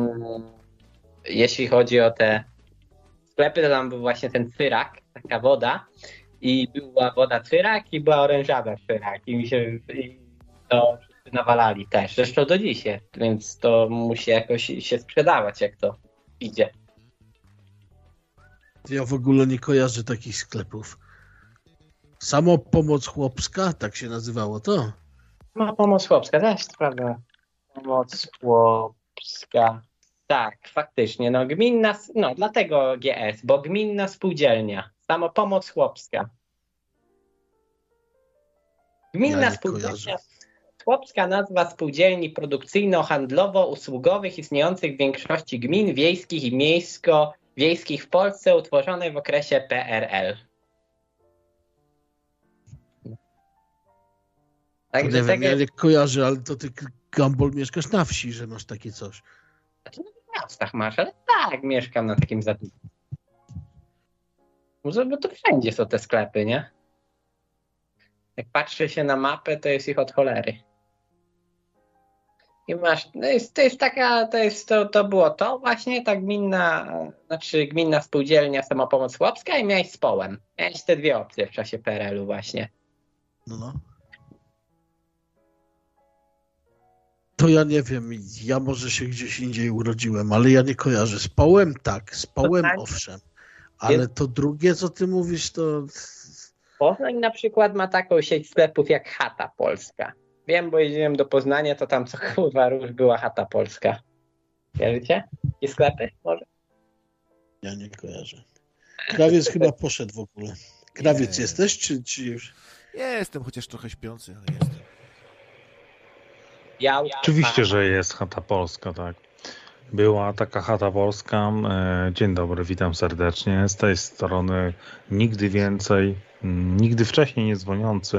[SPEAKER 5] jeśli chodzi o te sklepy, to tam był właśnie ten cyrak, taka woda i była woda cyrak i była orężada cyrak i to wszyscy nawalali też. Zresztą do dziś jest, więc to musi jakoś się sprzedawać, jak to idzie.
[SPEAKER 1] Ja w ogóle nie kojarzę takich sklepów. Samo pomoc chłopska, tak się nazywało to?
[SPEAKER 5] No, pomoc chłopska, też sprawda. Pomoc chłopska. Tak, faktycznie. No gminna, no dlatego GS, bo gminna spółdzielnia. Samopomoc chłopska. Gminna spółdzielnia. Chłopska nazwa spółdzielni produkcyjno-handlowo-usługowych istniejących w większości gmin wiejskich i miejsko-wiejskich w Polsce utworzonej w okresie PRL.
[SPEAKER 1] Tak, nie wiem, ja nie kojarzę, ale to ty, Gambol, mieszkasz na wsi, że masz takie coś.
[SPEAKER 5] Znaczy, no w miastach masz, ale tak, mieszkam na takim zadupiu. Bo to wszędzie są te sklepy, nie? Jak patrzy się na mapę, to jest ich od cholery. I masz, to było to właśnie, ta gminna spółdzielnia Samopomoc Chłopska i miałeś z połem. Miałeś te dwie opcje w czasie PRL-u właśnie.
[SPEAKER 1] No. To ja nie wiem, ja może się gdzieś indziej urodziłem, ale ja nie kojarzę. Z połem tak, z połem owszem. Ale to drugie, co ty mówisz, to...
[SPEAKER 5] Poznań na przykład ma taką sieć sklepów jak Chata Polska. Wiem, bo jeździłem do Poznania, to tam co kurwa róż była Chata Polska. Wierzycie? I sklepy może?
[SPEAKER 1] Ja nie kojarzę. Krawiec chyba poszedł w ogóle. Krawiec jesteś, czy już?
[SPEAKER 3] Jestem, chociaż trochę śpiący, ale jestem.
[SPEAKER 2] Oczywiście, że jest Chata Polska, tak. Była taka Chata Polska. Dzień dobry, witam serdecznie. Z tej strony nigdy więcej, nigdy wcześniej nie dzwoniący.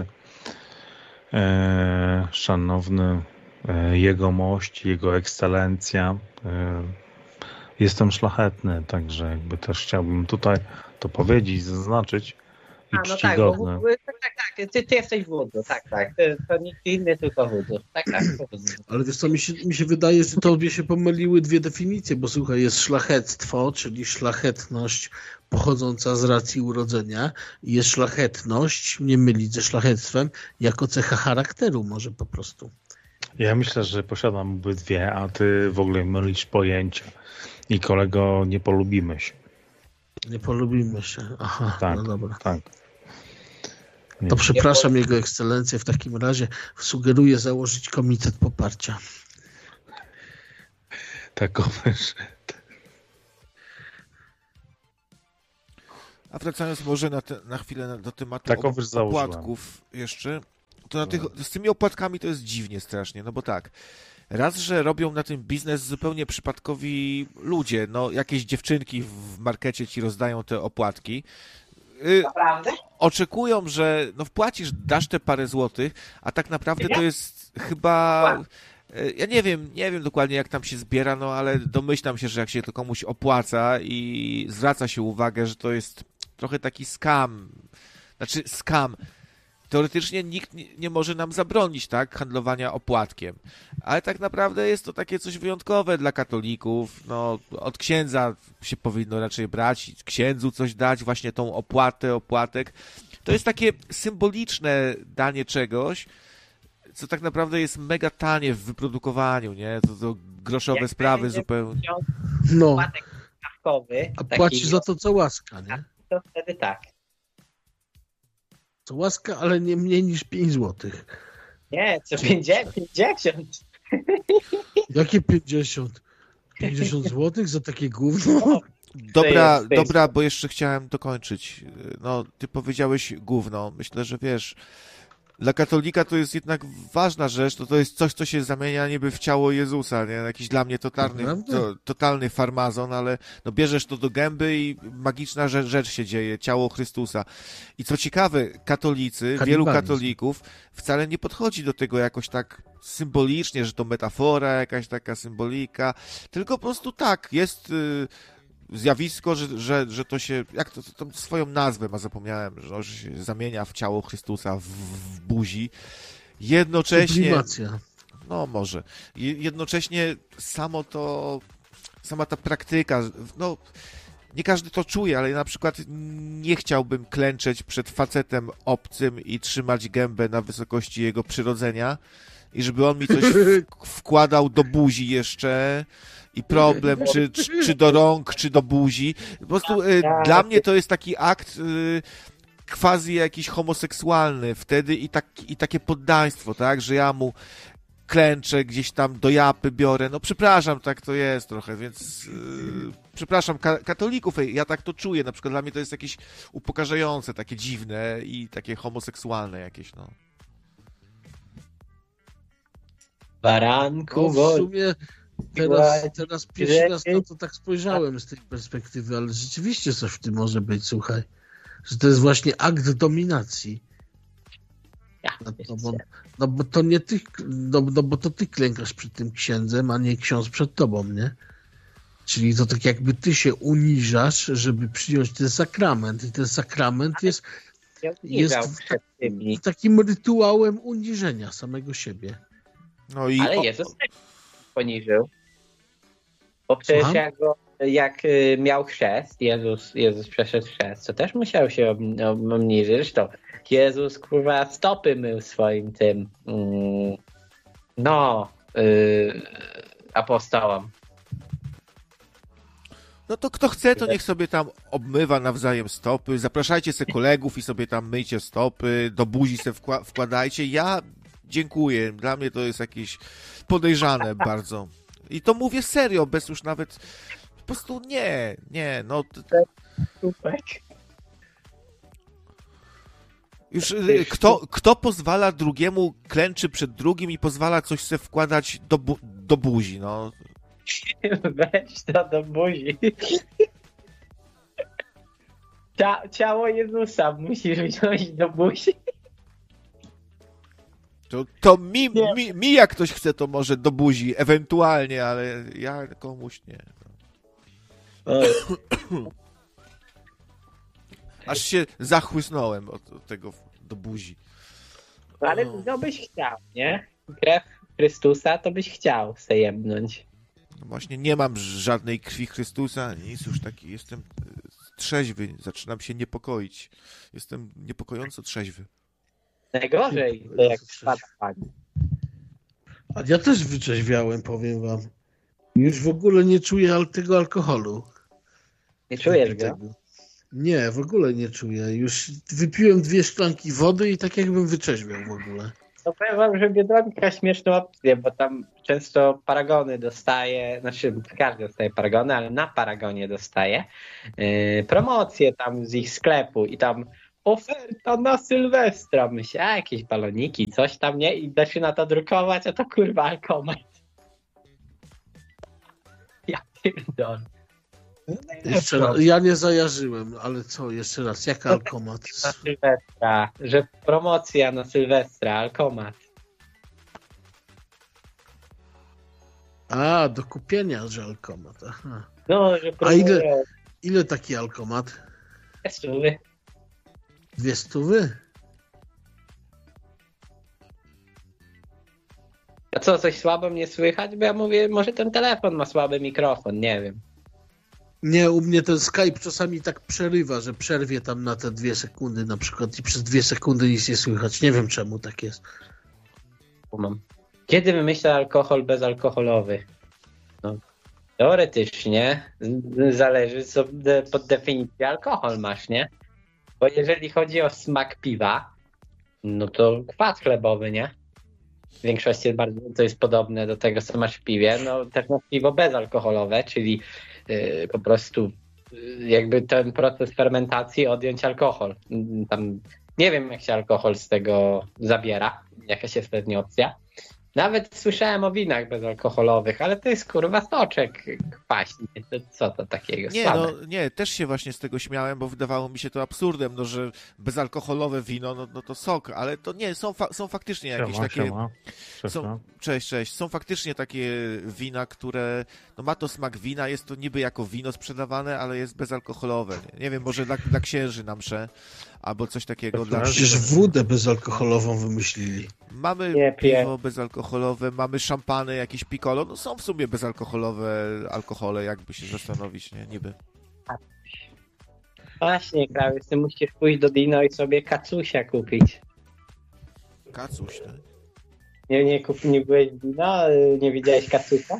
[SPEAKER 2] Szanowny jegomość, jego ekscelencja. Jestem szlachetny, także jakby też chciałbym tutaj to powiedzieć, zaznaczyć.
[SPEAKER 5] Tak, ty jesteś wódzu, tak, to nikt inny, tylko wódzu, tak,
[SPEAKER 1] Ale wiesz co, mi się wydaje, że tobie się pomyliły dwie definicje, bo słuchaj, jest szlachectwo, czyli szlachetność pochodząca z racji urodzenia i jest szlachetność, nie mylić ze szlachectwem, jako cecha charakteru może po prostu.
[SPEAKER 2] Ja myślę, że posiadam obydwie, a ty w ogóle mylisz pojęcia. I kolego, nie polubimy się.
[SPEAKER 1] Nie polubimy się. Aha,
[SPEAKER 2] Tak,
[SPEAKER 1] no dobra.
[SPEAKER 2] tak. Nie.
[SPEAKER 1] To przepraszam Jego Ekscelencję. W takim razie sugeruję założyć komitet poparcia.
[SPEAKER 2] Takowy, że...
[SPEAKER 3] A wracając może na chwilę do tematu
[SPEAKER 2] Takowy założyłem.
[SPEAKER 3] opłatków jeszcze, to z tymi opłatkami to jest dziwnie strasznie, no bo tak, raz, że robią na tym biznes zupełnie przypadkowi ludzie, no jakieś dziewczynki w markecie ci rozdają te opłatki,
[SPEAKER 5] Naprawdę?
[SPEAKER 3] oczekują, że no wpłacisz, dasz te parę złotych, a tak naprawdę to jest chyba... Ja nie wiem dokładnie jak tam się zbiera, no ale domyślam się, że jak się to komuś opłaca i zwraca się uwagę, że to jest trochę taki scam. Znaczy scam. Teoretycznie nikt nie może nam zabronić, tak, handlowania opłatkiem. Ale tak naprawdę jest to takie coś wyjątkowe dla katolików. No, od księdza się powinno raczej brać, księdzu coś dać, właśnie tą opłatek. To jest takie symboliczne danie czegoś, co tak naprawdę jest mega tanie w wyprodukowaniu, nie? To groszowe
[SPEAKER 5] Jak
[SPEAKER 3] sprawy
[SPEAKER 5] będzie
[SPEAKER 3] zupełnie.
[SPEAKER 1] No,
[SPEAKER 5] Opłatek stawkowy,
[SPEAKER 1] a
[SPEAKER 5] taki,
[SPEAKER 1] płaci za to co łaska, nie?
[SPEAKER 5] to wtedy tak.
[SPEAKER 1] Co łaska, ale nie mniej niż 5 złotych.
[SPEAKER 5] Nie, co 50.
[SPEAKER 1] Jakie 50? 50 złotych za takie gówno?
[SPEAKER 3] Dobra, bo jeszcze chciałem dokończyć. No, ty powiedziałeś gówno. Myślę, że wiesz, dla katolika to jest jednak ważna rzecz, to jest coś, co się zamienia niby w ciało Jezusa, nie? Jakiś dla mnie totalny farmazon, ale no bierzesz to do gęby i magiczna rzecz się dzieje, ciało Chrystusa. I co ciekawe, katolicy, wielu katolików wcale nie podchodzi do tego jakoś tak symbolicznie, że to metafora, jakaś taka symbolika, tylko po prostu tak, jest... zjawisko, że to się, jak to swoją nazwę ma, zapomniałem, że się zamienia w ciało Chrystusa w buzi. Jednocześnie...
[SPEAKER 1] Sublimacja.
[SPEAKER 3] No może. Jednocześnie sama ta praktyka, no nie każdy to czuje, ale na przykład nie chciałbym klęczeć przed facetem obcym i trzymać gębę na wysokości jego przyrodzenia i żeby on mi coś wkładał do buzi jeszcze i problem, czy do rąk, czy do buzi. Po prostu dla mnie to jest taki akt quasi jakiś homoseksualny wtedy i takie poddaństwo, tak, że ja mu klęczę, gdzieś tam do japy biorę. No przepraszam, tak to jest trochę, więc przepraszam katolików, ja tak to czuję. Na przykład dla mnie to jest jakieś upokarzające, takie dziwne i takie homoseksualne jakieś, no.
[SPEAKER 5] Baranku,
[SPEAKER 1] No, w sumie teraz pierwszy raz na to tak spojrzałem z tej perspektywy, ale rzeczywiście coś w tym może być, słuchaj. Że to jest właśnie akt dominacji. No bo to nie ty, no bo to ty klękasz przed tym księdzem, a nie ksiądz przed tobą, nie? Czyli to tak jakby ty się uniżasz, żeby przyjąć ten sakrament. I ten sakrament jest takim rytuałem uniżenia samego siebie.
[SPEAKER 3] No
[SPEAKER 5] ale Jezus też poniżył. Bo przecież jak miał chrzest, Jezus przeszedł chrzest, to też musiał się obniżyć. Zresztą Jezus, kurwa, stopy mył swoim tym apostołom.
[SPEAKER 3] No to kto chce, to niech sobie tam obmywa nawzajem stopy. Zapraszajcie se kolegów i sobie tam myjcie stopy, do buzi se wkładajcie. Ja dziękuję. Dla mnie to jest jakieś podejrzane bardzo. I to mówię serio, bez już nawet... Po prostu nie, no... Już kto pozwala drugiemu, klęczy przed drugim i pozwala coś se wkładać do buzi, no...
[SPEAKER 5] Weź to do buzi. Ciało Jezusa musisz wziąć do buzi.
[SPEAKER 3] To mi jak ktoś chce, to może do buzi, ewentualnie, ale ja komuś nie. Aż się zachłysnąłem od tego do buzi.
[SPEAKER 5] Ale no byś chciał, nie? Krew Chrystusa to byś chciał se jebnąć.
[SPEAKER 3] No właśnie nie mam żadnej krwi Chrystusa, nic już taki, jestem trzeźwy, zaczynam się niepokoić. Jestem niepokojąco trzeźwy.
[SPEAKER 5] Najgorzej, to jak spada pani.
[SPEAKER 1] A ja też wyczeźwiałem, powiem wam. Już w ogóle nie czuję tego alkoholu.
[SPEAKER 5] Nie czujesz go?
[SPEAKER 1] Tego. Nie, w ogóle nie czuję. Już wypiłem 2 szklanki wody i tak jakbym wyczeźwiał w ogóle.
[SPEAKER 5] No powiem wam, że Biedronka śmieszną opcję, bo tam często paragony dostaje, znaczy każdy dostaje paragony, ale na paragonie dostaje promocje tam z ich sklepu i tam oferta na Sylwestra. Myślę, a jakieś baloniki, coś tam, nie? I da się na to drukować, a to kurwa alkomat. Ja pierdolę.
[SPEAKER 1] Jeszcze raz, ja nie zajarzyłem, ale co, jeszcze raz, jaka alkomat?
[SPEAKER 5] Na Sylwestra, że promocja na Sylwestra, alkomat.
[SPEAKER 1] A, do kupienia, że alkomat, aha.
[SPEAKER 5] No, że
[SPEAKER 1] A ile taki alkomat? 200?
[SPEAKER 5] A co, coś słabo mnie słychać? Bo ja mówię, może ten telefon ma słaby mikrofon, nie wiem.
[SPEAKER 1] Nie, u mnie ten Skype czasami tak przerywa, że przerwie tam na te 2 sekundy na przykład i przez 2 sekundy nic nie słychać. Nie wiem czemu tak jest.
[SPEAKER 5] Kiedy wymyślę alkohol bezalkoholowy? No, teoretycznie zależy, co pod definicję alkohol masz, nie? Bo jeżeli chodzi o smak piwa, no to kwas chlebowy, nie? W większości to jest podobne do tego, co masz w piwie. No też masz piwo bezalkoholowe, czyli po prostu jakby ten proces fermentacji odjąć alkohol. Tam nie wiem, jak się alkohol z tego zabiera, jakaś jest pewnie opcja. Nawet słyszałem o winach bezalkoholowych, ale to jest kurwa soczek kwaśny. To co to takiego?
[SPEAKER 3] Nie,
[SPEAKER 5] Słabe.
[SPEAKER 3] nie, też się właśnie z tego śmiałem, bo wydawało mi się to absurdem, no, że bezalkoholowe wino, no to sok, ale to nie, są faktycznie jakieś takie...
[SPEAKER 2] Siema.
[SPEAKER 3] Cześć. Są faktycznie takie wina, które, no ma to smak wina, jest to niby jako wino sprzedawane, ale jest bezalkoholowe. Nie wiem, może dla księży na msze, albo coś takiego.
[SPEAKER 1] Przecież wódę bezalkoholową wymyślili.
[SPEAKER 3] Mamy piwo bezalkoholowe, mamy szampany, jakieś piccolo, no są w sumie bezalkoholowe alkohole, jakby się zastanowić, nie? Niby.
[SPEAKER 5] Właśnie, Krawiec, ty musisz pójść do Dino i sobie kacusia kupić.
[SPEAKER 3] Kacuś, tak?
[SPEAKER 5] Nie byłeś w Dino? Nie widziałeś kacusia?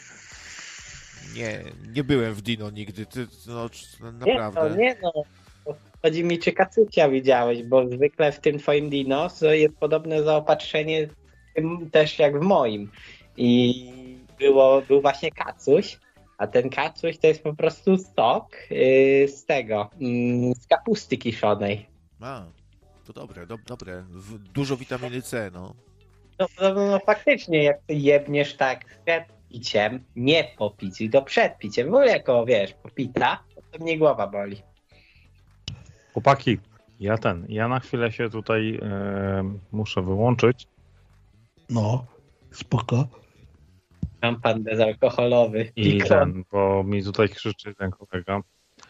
[SPEAKER 3] Nie byłem w Dino nigdy, no naprawdę.
[SPEAKER 5] Nie no. Chodzi mi, czy kacusia widziałeś, bo zwykle w tym twoim Dino jest podobne zaopatrzenie też jak w moim. I był właśnie kacuś, a ten kacuś to jest po prostu sok z tego, z kapusty kiszonej.
[SPEAKER 3] A, to dobre. Dużo witaminy C, no.
[SPEAKER 5] No faktycznie, jak ty jebniesz tak przed piciem, nie po piciu, tylko przed piciem, bo jako, wiesz, popita, to mnie głowa boli.
[SPEAKER 2] Chłopaki, ja na chwilę się tutaj muszę wyłączyć.
[SPEAKER 1] No, spoko.
[SPEAKER 5] Szampan bezalkoholowy.
[SPEAKER 2] I bo mi tutaj krzyczy ten kolega.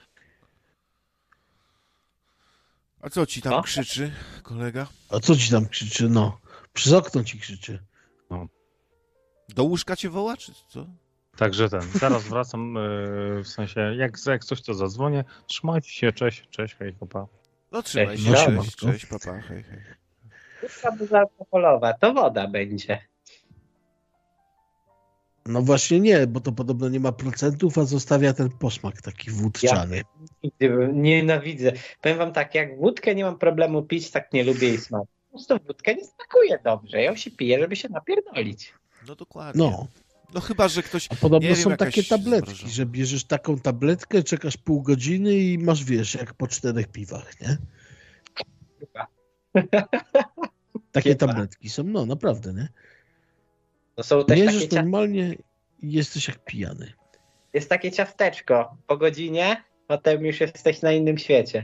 [SPEAKER 3] A co ci tam krzyczy, kolega?
[SPEAKER 1] A co ci tam krzyczy? No, przez okno ci krzyczy.
[SPEAKER 2] No.
[SPEAKER 3] Do łóżka cię woła, czy co?
[SPEAKER 2] Także zaraz wracam, w sensie, jak coś to zadzwonię. Trzymajcie się, cześć, hej, hopa.
[SPEAKER 3] No trzymaj
[SPEAKER 5] Cześć,
[SPEAKER 3] się, cześć, papa, hej.
[SPEAKER 5] Wódka bezalkoholowa, to woda będzie.
[SPEAKER 1] No właśnie nie, bo to podobno nie ma procentów, a zostawia ten posmak taki wódczany.
[SPEAKER 5] Ja nienawidzę. Powiem wam tak, jak wódkę nie mam problemu pić, tak nie lubię jej smaku. Po prostu wódka nie smakuje dobrze. Ją się pije, żeby się napierdolić.
[SPEAKER 3] No dokładnie. No chyba, że ktoś...
[SPEAKER 1] A podobno
[SPEAKER 3] nie
[SPEAKER 1] są
[SPEAKER 3] wiem,
[SPEAKER 1] takie tabletki, że bierzesz taką tabletkę, czekasz pół godziny i masz, wiesz, jak po 4 piwach, nie? Takie tabletki są, no naprawdę, nie?
[SPEAKER 5] To są też
[SPEAKER 1] bierzesz
[SPEAKER 5] takie
[SPEAKER 1] normalnie i jesteś jak pijany.
[SPEAKER 5] Jest takie ciasteczko. Po godzinie, potem już jesteś na innym świecie.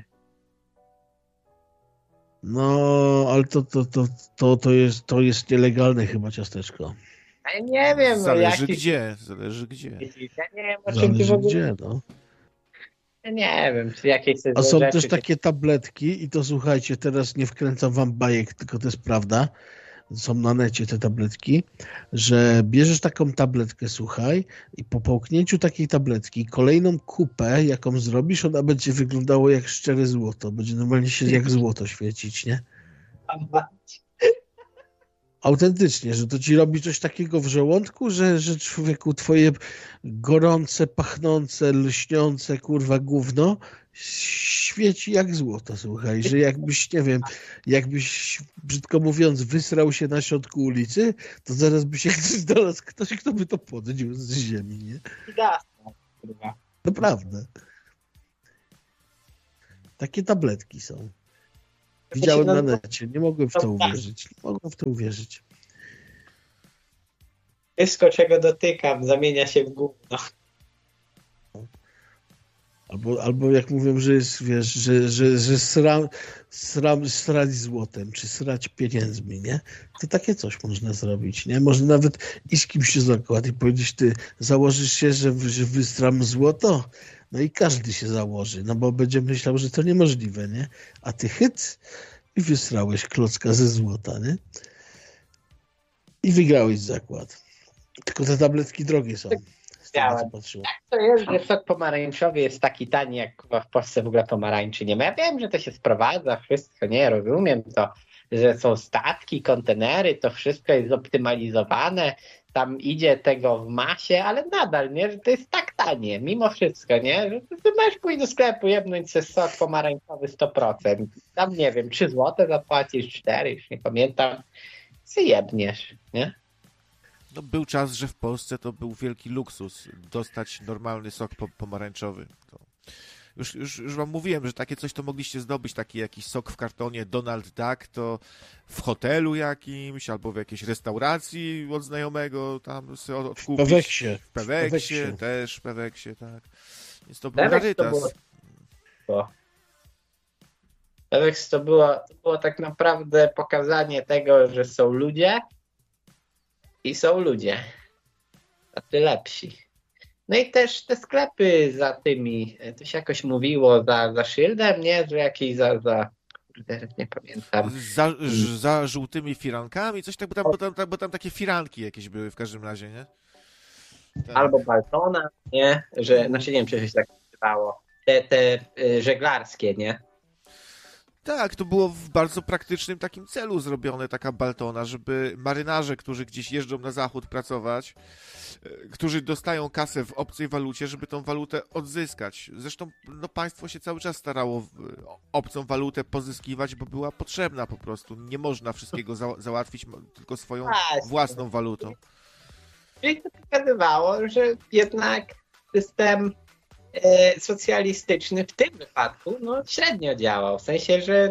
[SPEAKER 1] No, ale to jest nielegalne chyba ciasteczko.
[SPEAKER 5] Ja nie wiem.
[SPEAKER 3] Zależy gdzie.
[SPEAKER 5] Ja nie wiem, o czym ty w ogóle...
[SPEAKER 1] gdzie, no.
[SPEAKER 5] Ja nie wiem, czy jakieś...
[SPEAKER 1] A są też takie tabletki i to słuchajcie, teraz nie wkręcam wam bajek, tylko to jest prawda. Są na necie te tabletki, że bierzesz taką tabletkę, słuchaj, i po połknięciu takiej tabletki kolejną kupę, jaką zrobisz, ona będzie wyglądało jak szczere złoto. Będzie normalnie się jak złoto świecić, nie? autentycznie, że to ci robi coś takiego w żołądku, że człowieku twoje gorące, pachnące, lśniące, kurwa, gówno świeci jak złoto, słuchaj, że jakbyś, nie wiem, jakbyś, brzydko mówiąc, wysrał się na środku ulicy, to zaraz by się znalazł ktoś, kto by to podniósł z ziemi, nie?
[SPEAKER 5] Kurwa.
[SPEAKER 1] Naprawdę. Takie tabletki są. Widziałem na necie, nie mogłem w to uwierzyć. Nie mogłem w to uwierzyć.
[SPEAKER 5] Wszystko, czego dotykam, zamienia się w gówno.
[SPEAKER 1] Albo jak mówią, że jest, wiesz, że srać złotem, czy srać pieniędzmi, nie? To takie coś można zrobić, nie? Można nawet i z kimś się zakładać i powiedzieć, ty założysz się, że wystram złoto? No i każdy się założy, no bo będzie myślał, że to niemożliwe, nie? A ty hyc i wysrałeś klocka ze złota, nie? I wygrałeś zakład. Tylko te tabletki drogie są.
[SPEAKER 5] Jak to jest, że sok pomarańczowy jest taki tani, jak w Polsce w ogóle pomarańczy nie ma? Ja wiem, że to się sprowadza, wszystko, nie? Rozumiem to, że są statki, kontenery, to wszystko jest zoptymalizowane, tam idzie tego w masie, ale nadal, nie? Że to jest tak tanie, mimo wszystko, nie? Że ty możesz pójść do sklepu, jebnąć sobie sok pomarańczowy 100%. Tam, nie wiem, 3 złote zapłacisz, 4, już nie pamiętam. Ty jebniesz, nie?
[SPEAKER 3] No, był czas, że w Polsce to był wielki luksus dostać normalny sok pomarańczowy. To już wam mówiłem, że takie coś to mogliście zdobyć, taki jakiś sok w kartonie Donald Duck, to w hotelu jakimś, albo w jakiejś restauracji od znajomego tam sobie odkupić. W Peweksie też, tak. Więc to był rarytas.
[SPEAKER 5] Peweks to było tak naprawdę pokazanie tego, że są ludzie i są ludzie, a ty lepsi. No i też te sklepy za tymi, to się jakoś mówiło za szyldem, nie? Że jakieś nie pamiętam.
[SPEAKER 3] Za żółtymi firankami, coś tak, bo tam takie firanki jakieś były w każdym razie, nie? Tak.
[SPEAKER 5] Albo Baltona, nie? Że, znaczy nie wiem, czy się tak nazywało. Te żeglarskie, nie?
[SPEAKER 3] Tak, to było w bardzo praktycznym takim celu zrobione, taka Baltona, żeby marynarze, którzy gdzieś jeżdżą na zachód pracować, którzy dostają kasę w obcej walucie, żeby tą walutę odzyskać. Zresztą no, państwo się cały czas starało obcą walutę pozyskiwać, bo była potrzebna po prostu. Nie można wszystkiego załatwić tylko swoją własną walutą.
[SPEAKER 5] Czyli to pokazywało, że jednak system socjalistyczny w tym wypadku średnio działał. W sensie, że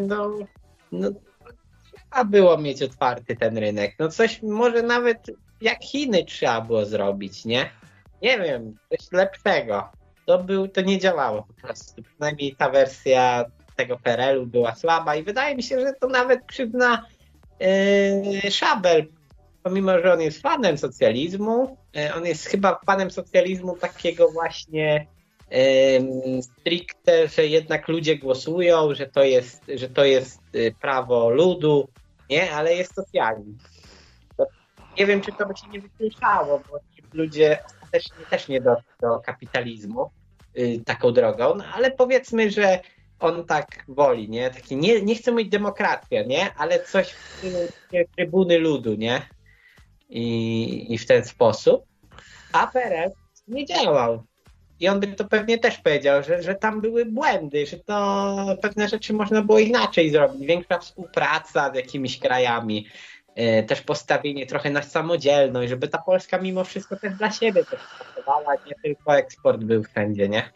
[SPEAKER 5] trzeba było mieć otwarty ten rynek. No coś może nawet jak Chiny trzeba było zrobić, nie? Nie wiem, coś lepszego. To nie działało po prostu. Przynajmniej ta wersja tego PRL-u była słaba i wydaje mi się, że to nawet przyzna Szabel, pomimo że on jest fanem socjalizmu, on jest chyba fanem socjalizmu takiego właśnie stricte, że jednak ludzie głosują, że to jest prawo ludu, nie, ale jest socjalizm. Nie wiem, czy to by się nie wykluczało, bo ci ludzie też nie do kapitalizmu taką drogą, no ale powiedzmy, że on tak woli, nie? Taki nie chce mieć demokracja, nie? Ale coś w trybuny ludu, nie? I w ten sposób. A PRL nie działał. I on by to pewnie też powiedział, że tam były błędy, że to pewne rzeczy można było inaczej zrobić. Większa współpraca z jakimiś krajami, też postawienie trochę na samodzielność, żeby ta Polska mimo wszystko też dla siebie też pracowała, nie tylko eksport był wszędzie, nie?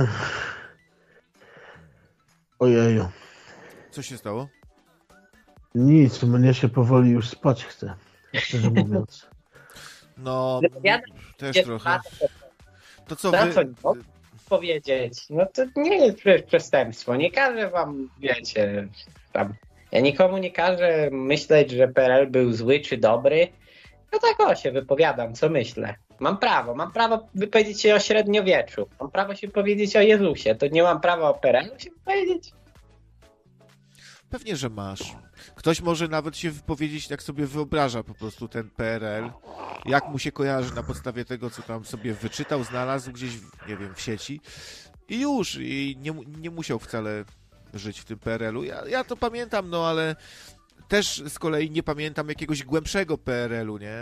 [SPEAKER 1] Ojeju.
[SPEAKER 3] Co się stało?
[SPEAKER 1] Nic, mnie się powoli już spać chce, szczerze mówiąc.
[SPEAKER 3] No, też trochę. To co
[SPEAKER 5] powiedzieć? No to nie jest przestępstwo. Nie każę wam, wiecie, tam. Ja nikomu nie każę myśleć, że PRL był zły czy dobry. No tak się wypowiadam, co myślę. Mam prawo wypowiedzieć się o średniowieczu. Mam prawo się powiedzieć o Jezusie. To nie mam prawa o PRL się wypowiedzieć?
[SPEAKER 3] Pewnie, że masz. Ktoś może nawet się wypowiedzieć, jak sobie wyobraża po prostu ten PRL, jak mu się kojarzy na podstawie tego, co tam sobie wyczytał, znalazł gdzieś, nie wiem, w sieci i już. I nie musiał wcale żyć w tym PRL-u. Ja to pamiętam, no ale też z kolei nie pamiętam jakiegoś głębszego PRL-u, nie?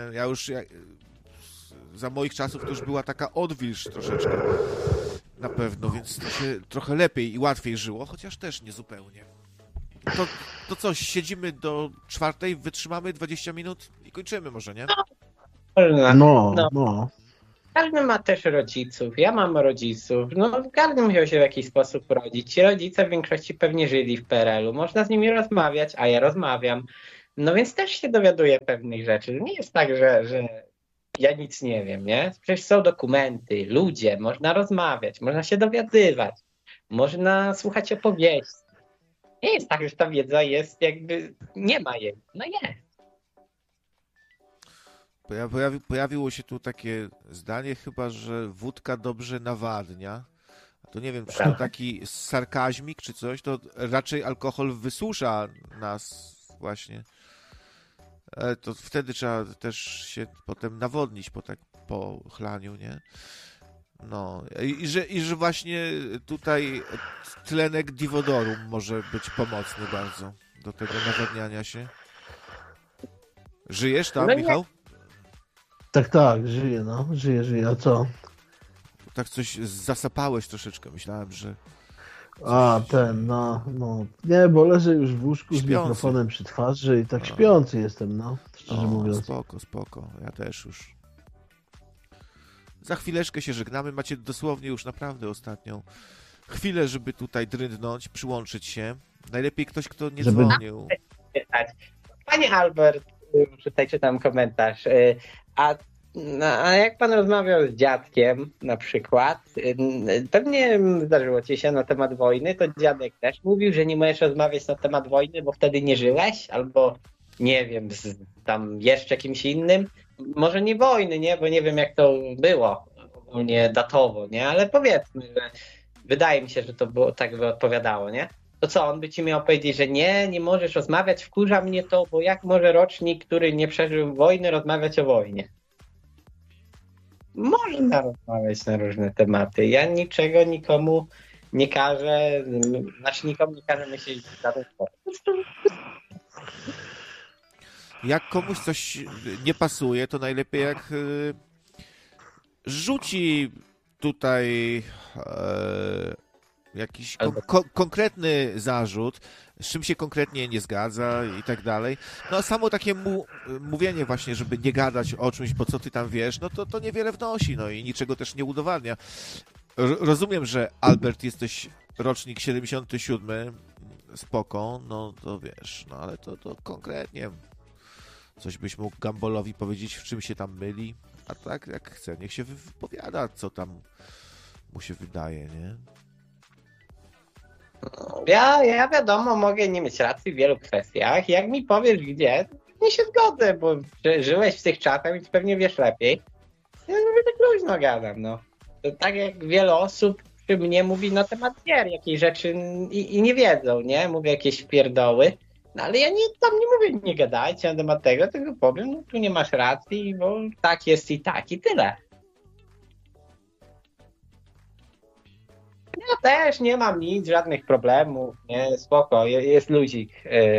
[SPEAKER 3] Za moich czasów to już była taka odwilż troszeczkę. Na pewno, więc to się trochę lepiej i łatwiej żyło, chociaż też nie zupełnie. To coś, siedzimy do 4:00, wytrzymamy 20 minut i kończymy może, nie?
[SPEAKER 1] No.
[SPEAKER 5] Każdy ma też rodziców. Ja mam rodziców. No, każdy musiał się w jakiś sposób rodzić. Ci rodzice w większości pewnie żyli w PRL-u. Można z nimi rozmawiać, a ja rozmawiam. No więc też się dowiaduję pewnych rzeczy. Nie jest tak, że ja nic nie wiem, nie? Przecież są dokumenty, ludzie, można rozmawiać, można się dowiadywać, można słuchać opowieści. Nie jest tak, że ta wiedza jest jakby, nie ma jej. No jest.
[SPEAKER 3] Pojawiło się tu takie zdanie chyba, że wódka dobrze nawadnia. To nie wiem, czy to taki sarkazmik, czy coś, to raczej alkohol wysusza nas właśnie. To wtedy trzeba też się potem nawodnić po chlaniu, nie? No. I że właśnie tutaj tlenek diwodoru może być pomocny bardzo do tego nawadniania się. Żyjesz tam,
[SPEAKER 5] No nie.
[SPEAKER 3] Michał?
[SPEAKER 1] Tak, żyję, no. Żyję. A co?
[SPEAKER 3] Tak coś zasapałeś troszeczkę, myślałem, że...
[SPEAKER 1] No. Nie, bo leżę już w łóżku z
[SPEAKER 3] Śpiący.
[SPEAKER 1] mikrofonem przy twarzy i tak śpiący jestem, no. Szczerze mówiąc.
[SPEAKER 3] Spoko. Ja też już. Za chwileczkę się żegnamy. Macie dosłownie już naprawdę ostatnią chwilę, żeby tutaj dryndnąć, przyłączyć się. Najlepiej ktoś, kto nie dzwonił.
[SPEAKER 5] Panie Albert, tutaj czytam komentarz. A jak pan rozmawiał z dziadkiem na przykład, pewnie zdarzyło ci się na temat wojny, to dziadek też mówił, że nie możesz rozmawiać na temat wojny, bo wtedy nie żyłeś, albo nie wiem, z tam jeszcze kimś innym. Może nie wojny, nie? Bo nie wiem jak to było ogólnie datowo, nie? Ale powiedzmy, że wydaje mi się, że to było tak by odpowiadało, nie? To co, on by ci miał powiedzieć, że nie możesz rozmawiać, wkurza mnie to, bo jak może rocznik, który nie przeżył wojny, rozmawiać o wojnie? Można rozmawiać na różne tematy. Ja niczego nikomu nie każę, nikomu nie każę myśleć w danym sposób.
[SPEAKER 3] Jak komuś coś nie pasuje, to najlepiej jak rzuci tutaj jakiś konkretny zarzut, z czym się konkretnie nie zgadza i tak dalej. No samo takie mówienie właśnie, żeby nie gadać o czymś, bo co ty tam wiesz, no to niewiele wnosi, no i niczego też nie udowadnia. Rozumiem, że Albert, jesteś rocznik 77, spoko, no to wiesz, no ale to konkretnie coś byś mógł Gambolowi powiedzieć, w czym się tam myli, a tak jak chce, niech się wypowiada, co tam mu się wydaje, nie?
[SPEAKER 5] Ja wiadomo, mogę nie mieć racji w wielu kwestiach. Jak mi powiesz gdzie, nie się zgodzę, bo żyłeś w tych czasach, więc pewnie wiesz lepiej. Ja mówię, tak luźno gadam, no. To tak jak wiele osób przy mnie mówi na temat gier, jakieś rzeczy i nie wiedzą, nie? Mówię jakieś pierdoły. No ale ja tam nie mówię, nie gadajcie na temat tego, tylko powiem, no tu nie masz racji, bo tak jest i tyle. Ja też nie mam nic, żadnych problemów, nie, spoko, jest luzik.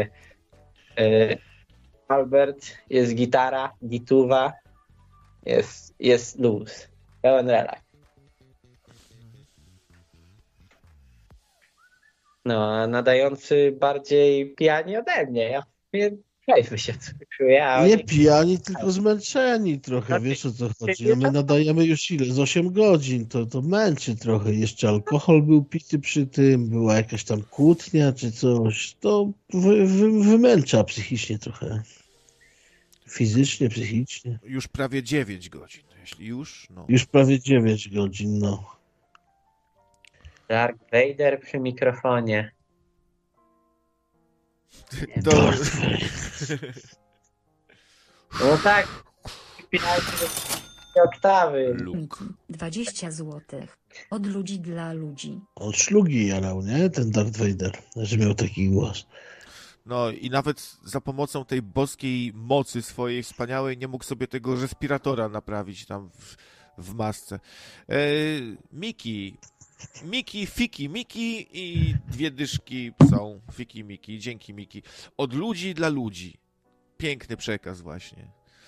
[SPEAKER 5] Albert, jest gitara, gituwa, jest luz, pełen relaks. No, a nadający bardziej pijani ode mnie, ja przejdę się czuję.
[SPEAKER 1] Nie pijani, tylko zmęczeni trochę, wiesz o co chodzi. A my nadajemy już ile? Z 8 godzin, to męczy trochę. Jeszcze alkohol był pity przy tym, była jakaś tam kłótnia czy coś. To wymęcza psychicznie trochę. Fizycznie, psychicznie.
[SPEAKER 3] Już prawie 9 godzin, jeśli już, no.
[SPEAKER 1] Już prawie 9 godzin, no.
[SPEAKER 5] Darth Vader przy mikrofonie.
[SPEAKER 3] To...
[SPEAKER 5] No tak, oktawy.
[SPEAKER 4] Miki, 20 złotych. Od ludzi dla ludzi.
[SPEAKER 1] On szlugi jarał, nie? Ten Darth Vader, że miał taki głos.
[SPEAKER 3] No i nawet za pomocą tej boskiej mocy swojej wspaniałej nie mógł sobie tego respiratora naprawić tam w masce. Miki, Miki, Fiki, Miki i 2 dyszki są Fiki, Miki. Dzięki, Miki. Od ludzi dla ludzi. Piękny przekaz właśnie.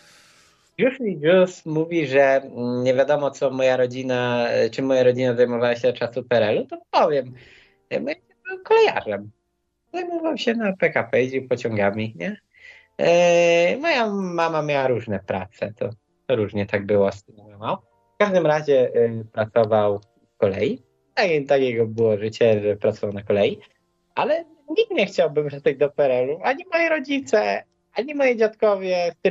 [SPEAKER 5] Już mówi, że nie wiadomo, co czym moja rodzina zajmowała się od czasu PRL-u, to powiem. Ja byłem kolejarzem. Zajmował się na PKP, jeździł pociągami, nie? Moja mama miała różne prace, to różnie tak było z tym mamą. W każdym razie pracował w kolei. Takiego było życie, że pracował na kolei. Ale nikt nie chciałby wracać do PRL-u. Ani moi rodzice, ani moi dziadkowie, z którymi